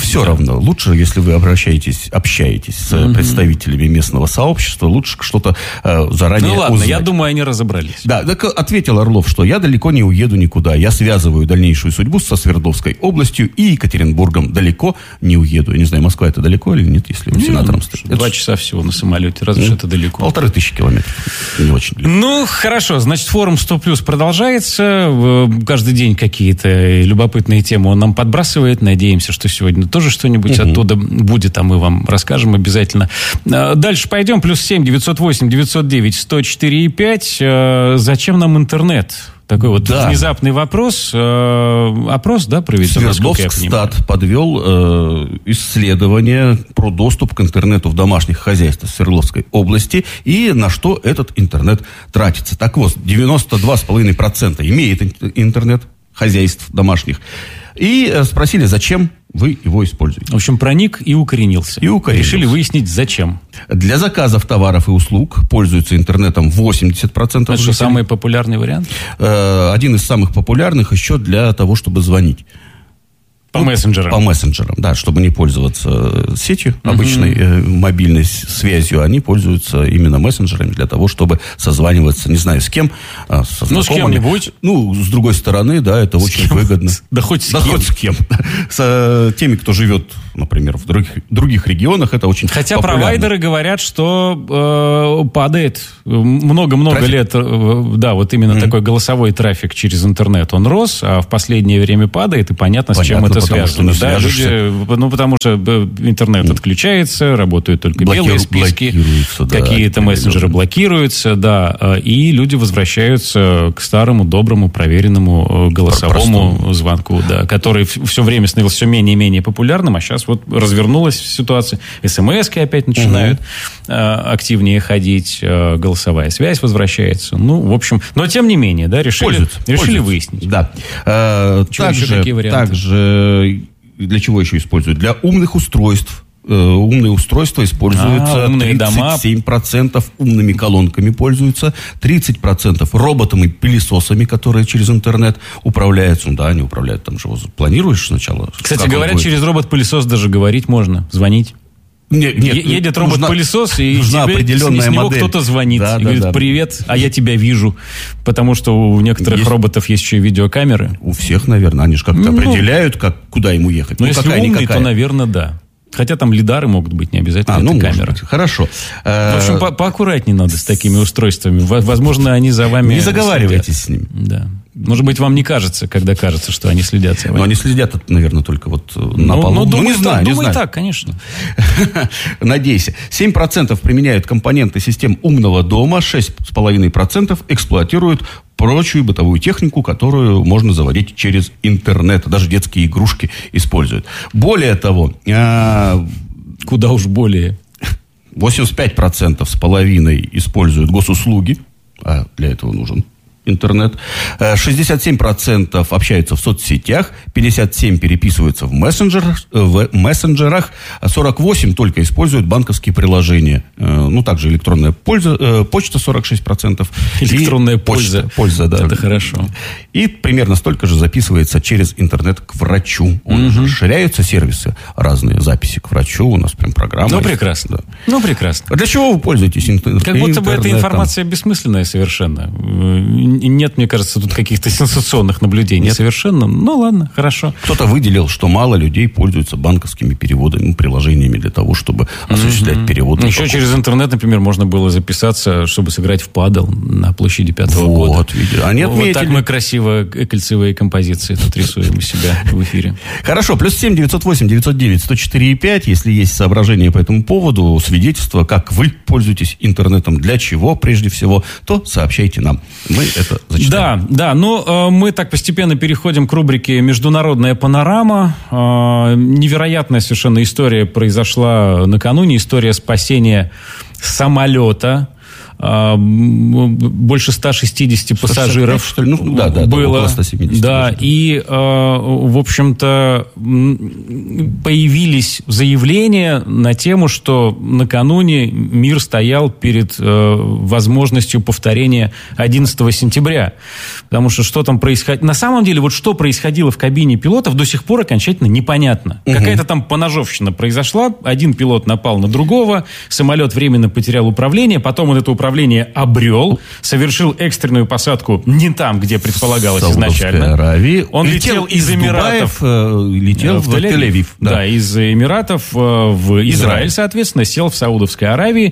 все да. равно. Лучше, если вы обращаетесь, общаетесь с угу. представителями местного сообщества, лучше что-то э, заранее Ну ладно, узнать. я думаю, они разобрались. Да, так ответил Орлов, что я далеко не уеду никуда. Я связываю дальнейшую судьбу со Свердловской областью и Екатеринбургом. Далеко не уеду. Я не знаю, Москва это далеко или нет, если вы сенатором стоите. Два часа всего на самолете, разве что это далеко. Полторы тысячи километров. Не очень далеко. Ну, хорошо. Значит, форум сто плюс продолжается. Каждый день какие-то любопытные темы он нам подбрасывает. Надеемся, что сегодня тоже что-нибудь угу. оттуда будет, а мы вам расскажем обязательно. Дальше пойдем. Плюс семь девятьсот восемь девятьсот девять сто четыре и пять. Зачем нам интернет? Такой вот да. внезапный вопрос. Опрос, да, проведен? Свердловскстат подвел э, исследование про доступ к интернету в домашних хозяйствах Свердловской области и на что этот интернет тратится. Так вот, девяносто два целых пять десятых процента имеет интернет хозяйств домашних. И спросили, зачем вы его используете. В общем, проник и укоренился. И укоренился. Решили выяснить, зачем. Для заказов товаров и услуг пользуются интернетом восемьдесят процентов. Это что, самый популярный вариант? Один из самых популярных еще для того, чтобы звонить. По мессенджерам. По мессенджерам, да, чтобы не пользоваться сетью, uh-huh. обычной э, мобильной связью, они пользуются именно мессенджерами для того, чтобы созваниваться, не знаю, с кем, а, со ну, с кем-нибудь. Ну, с другой стороны, да, это с очень кем? выгодно. Да хоть с да кем. Хоть с кем. С э, теми, кто живет, например, в других, других регионах, это очень Хотя популярно. Провайдеры говорят, что э, падает много-много трафик? лет, э, да, вот именно mm-hmm. такой голосовой трафик через интернет, он рос, а в последнее время падает, и понятно, понятно с чем это связано. Да, люди, ну, потому что интернет отключается, работают только Блокиру, белые списки, да, какие-то мессенджеры блокируются, да, и люди возвращаются к старому, доброму, проверенному голосовому Простому. звонку, да, который все время становился все менее и менее популярным, а сейчас вот развернулась ситуация, смс-ки опять начинают угу. активнее ходить, голосовая связь возвращается, ну, в общем, но тем не менее, да, решили, пользуются, решили пользуются. выяснить. Да. А, также, еще какие варианты? Также для чего еще используют? Для умных устройств. Умные устройства используются, а, тридцать семь процентов умными колонками пользуются, тридцать процентов роботами, пылесосами, которые через интернет управляются. Ну да, они управляют, там же планируешь сначала. Кстати, говорят, через робот-пылесос даже говорить можно, звонить. Нет, нет, едет робот-пылесос, и тебе, с него модель. кто-то звонит. Да, и да, говорит, да. привет, а я тебя вижу. Потому что у некоторых есть. роботов есть еще и видеокамеры. У всех, наверное. Они же как-то ну, определяют, как, куда ему ехать. Но ну, если какая, умный, никакая. то, наверное, да. Хотя там лидары могут быть, не обязательно а, это ну, камера. Хорошо. В общем, по- поаккуратнее надо с такими устройствами. Возможно, они за вами Не заговаривайтесь следят. с ними. Да. Может быть, вам не кажется, когда кажется, что они следят за вами. Но они следят, наверное, только вот на ну, полу. Ну, думаю, ну, не так, знаю, не думаю знаю. так, конечно. Надейся. семь процентов применяют компоненты систем умного дома, шесть целых пять десятых процента эксплуатируют прочую бытовую технику, которую можно заводить через интернет. Даже детские игрушки используют. Более того... Куда уж более... восемьдесят пять процентов с половиной используют госуслуги, а для этого нужен интернет. шестьдесят семь процентов общаются в соцсетях, пятьдесят семь процентов переписываются в мессенджерах, в мессенджерах, сорок восемь процентов только используют банковские приложения. Ну, также электронная польза, почта сорок шесть процентов. Электронная польза. Почта, польза, да. Это хорошо. И примерно столько же записывается через интернет к врачу. Угу. Расширяются сервисы, разные записи к врачу. У нас прям программа. Ну, есть. прекрасно. Да. Ну, прекрасно. А для чего вы пользуетесь интернетом? Как будто бы эта информация бессмысленная совершенно. Нет, мне кажется, тут каких-то сенсационных наблюдений. Нет. Совершенно. Ну, ладно, хорошо. Кто-то выделил, что мало людей пользуются банковскими переводами, приложениями для того, чтобы осуществлять mm-hmm. переводы. Еще какого-то. Через интернет, например, можно было записаться, чтобы сыграть в падл на площади пятого вот, года. Видели. Они отметили. Вот так мы красиво кольцевые композиции тут рисуем у себя в эфире. Хорошо. Плюс семь девятьсот восемь девятьсот девять сто четыре и пять. Если есть соображения по этому поводу, свидетельства, как вы пользуетесь интернетом, для чего прежде всего, то сообщайте нам. Мы это зачитаем. Да, да. Ну, э, мы так постепенно переходим к рубрике «Международная панорама». Э, невероятная совершенно история произошла накануне. История спасения самолета э, больше ста шестидесяти пассажиров что ли? Ну, да, да, было. около ста семидесяти. Да, и, э, в общем-то, появились заявления на тему, что накануне мир стоял перед э, возможностью повторения одиннадцатого сентября. Потому что что там происходило... На самом деле, вот что происходило в кабине пилотов, до сих пор окончательно непонятно. Угу. Какая-то там поножовщина произошла, один пилот напал на другого, самолет временно потерял управление, потом он это управление обрел, совершил экстренную посадку не там, где предполагалось изначально. Аравии. Он летел, летел из Эмиратов... Дубаев, летел в, в Тель-Авив. Да. да, из Эмиратов в Израиль, Израиль, соответственно, сел в Саудовской Аравии.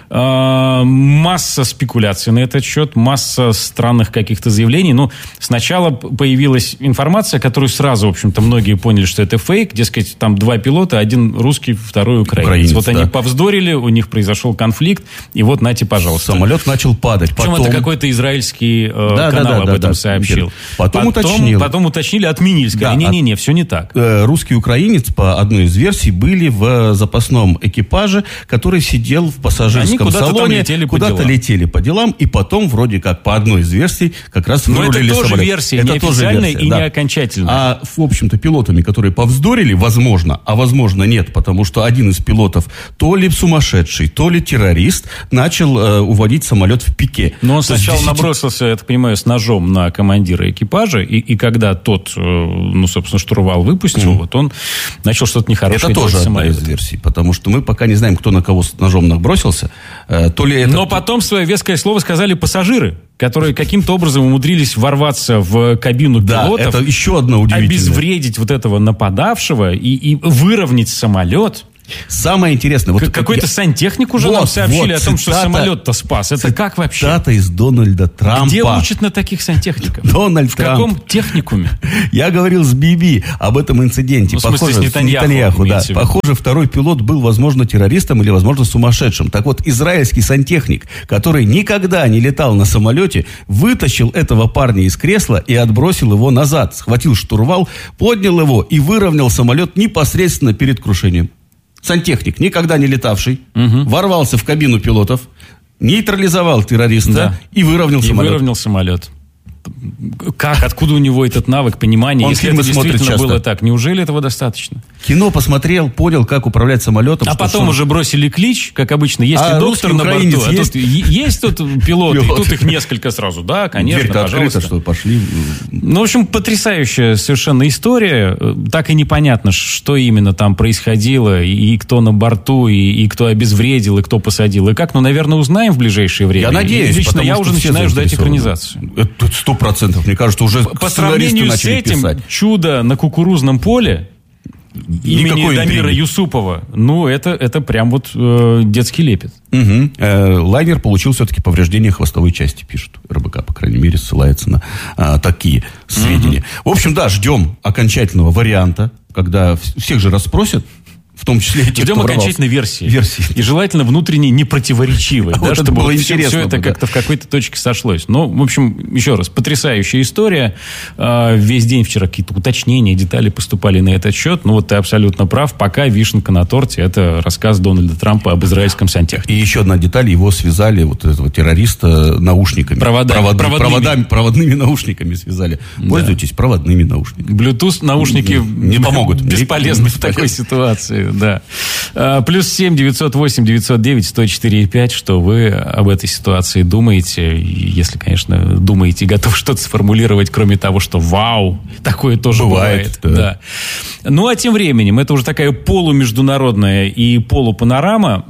Масса спекуляций на этот счет, масса странных каких-то заявлений. Ну, сначала появилась информация, которую сразу, в общем-то, многие поняли, что это фейк. Дескать, там два пилота, один русский, второй украинец. украинец вот да. они повздорили, у них произошел конфликт, и вот нате, пожалуйста. Самолет начал падать. Причем потом... это какой-то израильский э, да, канал да, да, об да, этом да, сообщил. Потом, потом, уточнили. потом уточнили, отменили. Сказали, да, не-не-не, от... все не так. Э, русский и украинец, по одной из версий, были в запасном экипаже, который сидел в пассажирском куда-то салоне, летели куда-то по летели по делам, и потом, вроде как, по одной из версий, как раз вырулили самолет. Но это тоже самолет. версия, это не тоже официальная версия, и да. не окончательная. А, в общем-то, пилотами, которые повздорили, возможно, а возможно нет, потому что один из пилотов то ли сумасшедший, то ли террорист, начал э, уводить самолет в пике. Но он то сначала десять... набросился, я так понимаю, с ножом на командира экипажа, и, и когда тот, э, ну, собственно, штурвал выпустил, mm. вот он начал что-то нехорошее делать с самолетом. Это тоже одна из версий, потому что мы пока не знаем, кто на кого с ножом набросился. Э, то ли это... Но потом свое веское слово сказали пассажиры, которые каким-то образом умудрились ворваться в кабину пилотов. Да, это еще одно удивительное. Обезвредить вот этого нападавшего и, и выровнять самолет. Самое интересное... Вот Какой-то я... сантехник уже вот, нам сообщили вот, о том, что цитата, самолет-то спас. Это как вообще? Цитата из Дональда Трампа. Где учат на таких сантехников? Дональд В Трамп. каком техникуме? Я говорил с Биби об этом инциденте. Ну, в смысле, Похоже, с Нетаньяху, Нетаньяху да. Похоже, второй пилот был, возможно, террористом или, возможно, сумасшедшим. Так вот, израильский сантехник, который никогда не летал на самолете, вытащил этого парня из кресла и отбросил его назад. Схватил штурвал, поднял его и выровнял самолет непосредственно перед крушением. Сантехник, никогда не летавший, угу. ворвался в кабину пилотов, нейтрализовал террориста да. и выровнял и самолет. выровнял самолет. Как? Откуда у него этот навык, понимание? Он Если фильмы это действительно часто. было так, неужели этого достаточно? Кино посмотрел, понял, как управлять самолетом. А потом что... уже бросили клич, как обычно, есть а ли доктор на борту, есть? А тут, есть тут пилоты, и тут их несколько сразу. Да, конечно, дверь-то пожалуйста. открыта, что пошли. Ну, в общем, потрясающая совершенно история. Так и непонятно, что именно там происходило, и кто на борту, и, и кто обезвредил, и кто посадил, и как. Ну, наверное, узнаем в ближайшее время. Я надеюсь, и лично я уже начинаю ждать экранизацию. Это сто процентов, мне кажется, уже по сравнению с этим писать. «Чудо на кукурузном поле» имени Никакой Дамира интриги. Юсупова, ну, это, это прям вот э, детский лепет. Угу. Э, лайнер получил все-таки повреждение хвостовой части, пишет РБК, по крайней мере, ссылается на а, такие сведения. Угу. В общем, да, ждем окончательного варианта, когда всех же расспросят, в том числе тех, Ждем окончательной версии. версии. И желательно внутренней, непротиворечивой. А да, вот чтобы было все, интересно все это бы, как-то да. в какой-то точке сошлось. Ну, в общем, еще раз, потрясающая история. Весь день вчера какие-то уточнения, детали поступали на этот счет. Ну, вот ты абсолютно прав. Пока вишенка на торте. Это рассказ Дональда Трампа об израильском сантехнике. И еще одна деталь. Его связали, вот этого террориста, наушниками. Проводами. Провод... Проводными. Проводами, проводными наушниками связали. Да. Пользуйтесь проводными наушниками. Bluetooth наушники не, не помогут. Бесполезны в такой ситуации, да. Плюс семь девятьсот восемь девятьсот девять сто четыре пять, что вы об этой ситуации думаете, если, конечно, думаете и готовы что-то сформулировать, кроме того, что вау, такое тоже бывает. бывает да. Да. Ну, а тем временем, это уже такая полумеждународная и полупанорама.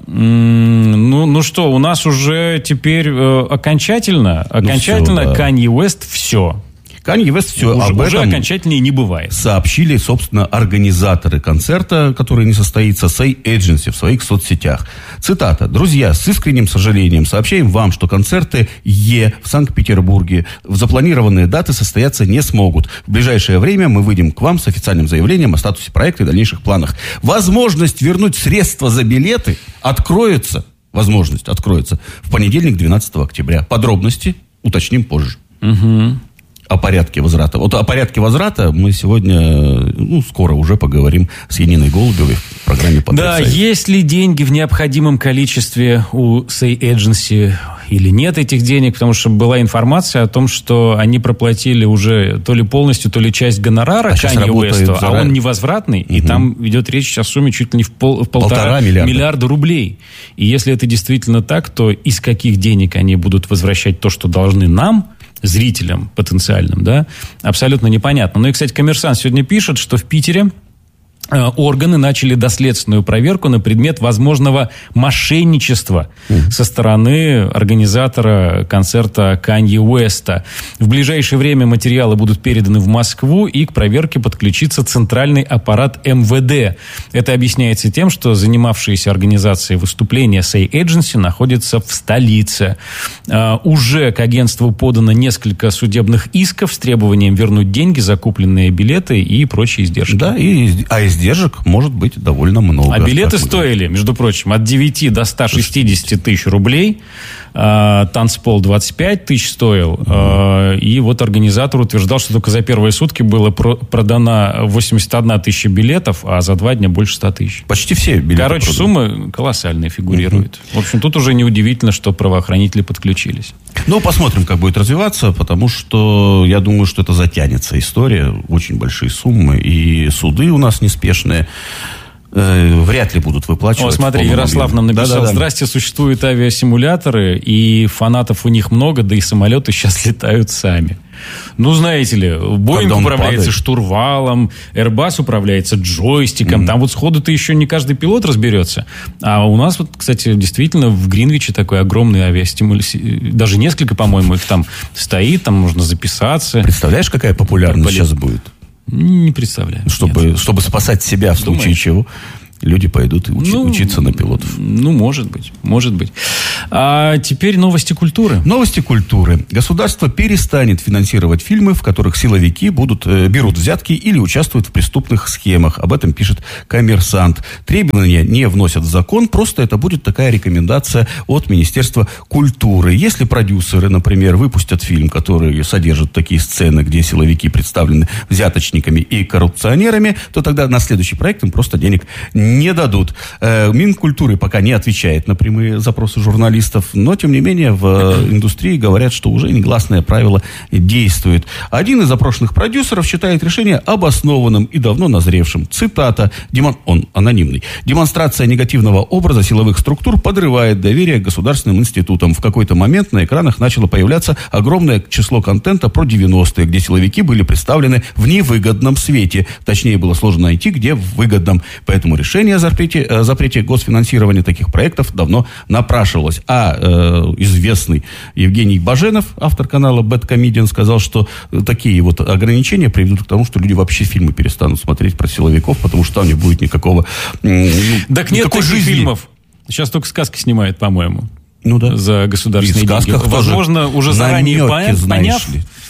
Ну, ну что, у нас уже теперь э, окончательно, окончательно ну, все, да. Канье Уэст все. Канье Уэст все уже, об уже этом окончательнее не бывает. Сообщили, собственно, организаторы концерта, который не состоится, Say Agency в своих соцсетях. Цитата. «Друзья, с искренним сожалением сообщаем вам, что концерты Е в Санкт-Петербурге в запланированные даты состояться не смогут. В ближайшее время мы выйдем к вам с официальным заявлением о статусе проекта и дальнейших планах. Возможность вернуть средства за билеты откроется, возможность откроется в понедельник, двенадцатого октября. Подробности уточним позже». Угу. О порядке возврата. Вот о порядке возврата мы сегодня, ну, скоро уже поговорим с Яниной Голубевой в программе «Потрясающе». Да, есть ли деньги в необходимом количестве у Say Agency или нет этих денег, потому что была информация о том, что они проплатили уже то ли полностью, то ли часть гонорара Канье Уэсту, а он невозвратный, угу. и там идет речь о сумме чуть ли не в, пол, в полтора, полтора миллиарда. миллиарда рублей. И если это действительно так, то из каких денег они будут возвращать то, что должны нам, зрителям потенциальным, да, абсолютно непонятно. Ну и, кстати, «Коммерсант» сегодня пишет, что в Питере органы начали доследственную проверку на предмет возможного мошенничества mm. со стороны организатора концерта Канье Уэста. В ближайшее время материалы будут переданы в Москву, и к проверке подключится центральный аппарат эм вэ дэ. Это объясняется тем, что занимавшиеся организацией выступления Say Agency находится в столице. Uh, уже к агентству подано несколько судебных исков с требованием вернуть деньги, закупленные билеты и прочие издержки. Да, и, а издержек может быть довольно много. А билеты стоили, между прочим, от девяти до ста шестидесяти тысяч рублей. А, танцпол двадцать пять тысяч стоил. Mm-hmm. А, и вот организатор утверждал, что только за первые сутки было про- продано восемьдесят одна тысяча билетов, а за два дня больше ста тысяч. Почти все билеты. Короче, проданы. Суммы колоссальные фигурируют. Mm-hmm. В общем, тут уже неудивительно, что правоохранители подключились. Ну, посмотрим, как будет развиваться, потому что я думаю, что это затянется история. Очень большие суммы, и суды у нас неспешные. Вряд ли будут выплачивать. О, смотри, Ярослав нам написал: да-да-да. Здрасте, существуют авиасимуляторы, и фанатов у них много, да и самолеты сейчас летают сами. Ну, знаете ли, Боинг управляется падает. штурвалом, Airbus управляется джойстиком. Mm-hmm. Там вот сходу-то еще не каждый пилот разберется. А у нас вот, кстати, действительно в Гринвиче такой огромный авиастимуляторы. Даже несколько, по-моему, их там стоит, там можно записаться. Представляешь, какая популярность сейчас будет? Не представляю. Чтобы, чтобы спасать себя в случае Думаешь? чего. Люди пойдут учи, ну, учиться на пилотов. Ну, может быть, может быть. А теперь новости культуры. Новости культуры. Государство перестанет финансировать фильмы, в которых силовики будут, э, берут взятки или участвуют в преступных схемах. Об этом пишет «Коммерсант». Требования не вносят в закон, просто это будет такая рекомендация от Министерства культуры. Если продюсеры, например, выпустят фильм, который содержит такие сцены, где силовики представлены взяточниками и коррупционерами, то тогда на следующий проект им просто денег не не дадут. Минкультуры пока не отвечает на прямые запросы журналистов, но, тем не менее, в индустрии говорят, что уже негласное правило действует. Один из запрошенных продюсеров считает решение обоснованным и давно назревшим. Цитата. Демон... Он анонимный. «Демонстрация негативного образа силовых структур подрывает доверие к государственным институтам. В какой-то момент на экранах начало появляться огромное число контента про девяностые, где силовики были представлены в невыгодном свете. Точнее, было сложно найти, где в выгодном. Поэтому решение о запрете, о запрете госфинансирования таких проектов давно напрашивалось». А э, известный Евгений Баженов, автор канала Bad Comedian, сказал, что такие вот ограничения приведут к тому, что люди вообще фильмы перестанут смотреть про силовиков, потому что там не будет никакого ну, так нет таких жизни. Фильмов. Сейчас только сказки снимают, по-моему. Ну да. За государственные деньги. Возможно, уже заранее поняв, поняв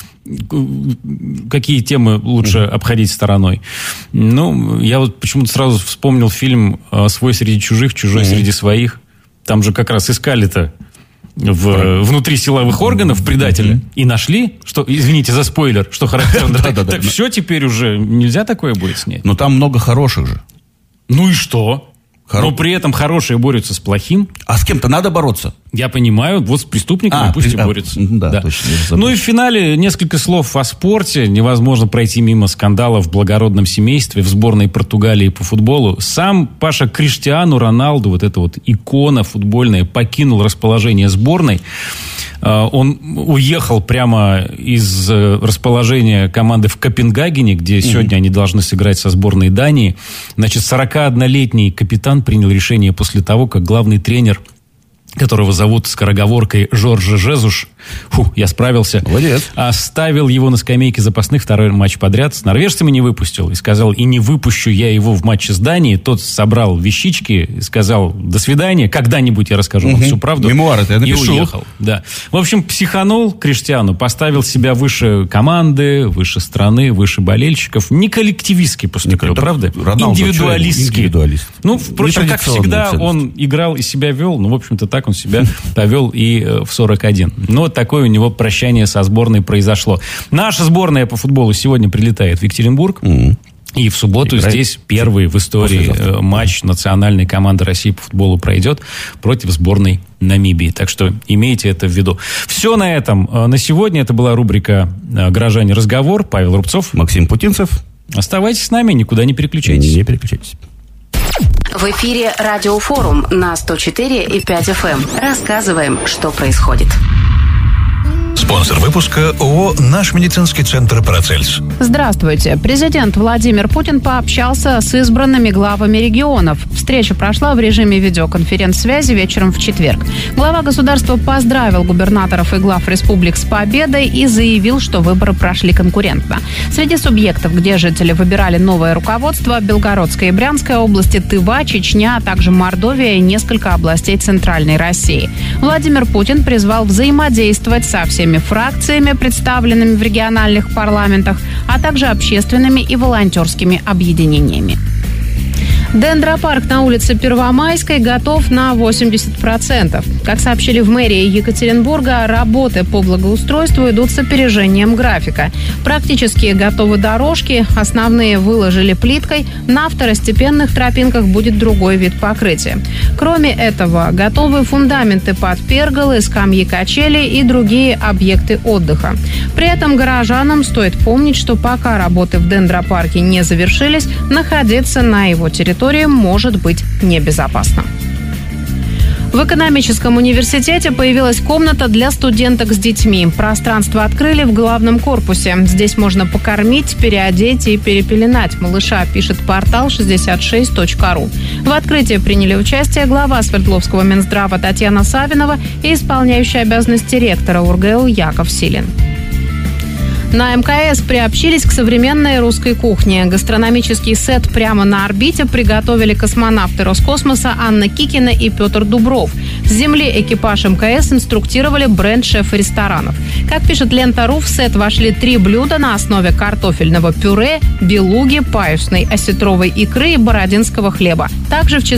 какие темы лучше mm-hmm. обходить стороной. Ну, я вот почему-то сразу вспомнил фильм «Свой среди чужих, чужой mm-hmm. среди своих». Там же как раз искали-то в, внутри силовых органов предателя. Mm-hmm. И нашли, что, извините за спойлер, что характерно. Так все теперь уже нельзя такое будет снять. Но там много хороших же. Ну и что? Хоро... Но при этом хорошие борются с плохим. А с кем-то надо бороться. Я понимаю, вот с преступниками а, пусть при... и борются. Да, да. Точно. Ну и в финале несколько слов о спорте. Невозможно пройти мимо скандала в благородном семействе в сборной Португалии по футболу. Сам Паша Криштиану Роналду, вот эта вот икона футбольная, покинул расположение сборной. Он уехал прямо из расположения команды в Копенгагене, где сегодня mm-hmm. они должны сыграть со сборной Дании. Значит, сорокаоднолетний капитан принял решение после того, как главный тренер, которого зовут скороговоркой Жорже Жезуш, фу, я справился, молодец, оставил его на скамейке запасных второй матч подряд, с норвежцами не выпустил, и сказал, и не выпущу я его в матче с Данией. Тот собрал вещички и сказал, до свидания, когда-нибудь я расскажу вам угу. всю правду. Мемуары я напишу. И уехал. Да. В общем, психанул Криштиану, поставил себя выше команды, выше страны, выше болельщиков. Не коллективистски поступил, не, правда? Индивидуалистски. Индивидуалист. Ну, впрочем, как всегда, ценность. Он играл и себя вел, ну, в общем-то, так он себя повел и в сорок один. Ну, вот такое у него прощание со сборной произошло. Наша сборная по футболу сегодня прилетает в Екатеринбург. Mm-hmm. И в субботу Играет. здесь первый в истории матч национальной команды России по футболу пройдет против сборной Намибии. Так что имейте это в виду. Все на этом. На сегодня это была рубрика «Горожане. Разговор». Павел Рубцов. Максим Путинцев. Оставайтесь с нами, никуда не переключайтесь. Не переключайтесь. В эфире Радиофорум на сто четыре и пять эф эм. Рассказываем, что происходит. Спонсор выпуска ООО «Наш медицинский центр Парацельс». Здравствуйте. Президент Владимир Путин пообщался с избранными главами регионов. Встреча прошла в режиме видеоконференц-связи вечером в четверг. Глава государства поздравил губернаторов и глав республик с победой и заявил, что выборы прошли конкурентно. Среди субъектов, где жители выбирали новое руководство, Белгородская и Брянская области, Тыва, Чечня, а также Мордовия и несколько областей Центральной России. Владимир Путин призвал взаимодействовать со всеми фракциями, представленными в региональных парламентах, а также общественными и волонтерскими объединениями. Дендропарк на улице Первомайской готов на восемьдесят процентов. Как сообщили в мэрии Екатеринбурга, работы по благоустройству идут с опережением графика. Практически готовы дорожки, основные выложили плиткой, на второстепенных тропинках будет другой вид покрытия. Кроме этого, готовы фундаменты под перголы, скамьи качели и другие объекты отдыха. При этом горожанам стоит помнить, что пока работы в Дендропарке не завершились, находиться на его территории может быть небезопасно. В экономическом университете появилась комната для студенток с детьми. Пространство открыли в главном корпусе. Здесь можно покормить, переодеть и перепеленать малыша, пишет портал шестьдесят шесть точка ру. В открытии приняли участие глава Свердловского Минздрава Татьяна Савинова и исполняющий обязанности ректора УрГЭУ Яков Силин. На эм ка эс приобщились к современной русской кухне. Гастрономический сет прямо на орбите приготовили космонавты Роскосмоса Анна Кикина и Петр Дубров. С земли экипаж эм ка эс инструктировали бренд-шефа ресторанов. Как пишет Лента.ру, в сет вошли три блюда на основе картофельного пюре, белуги, паюсной осетровой икры и бородинского хлеба. Также в числе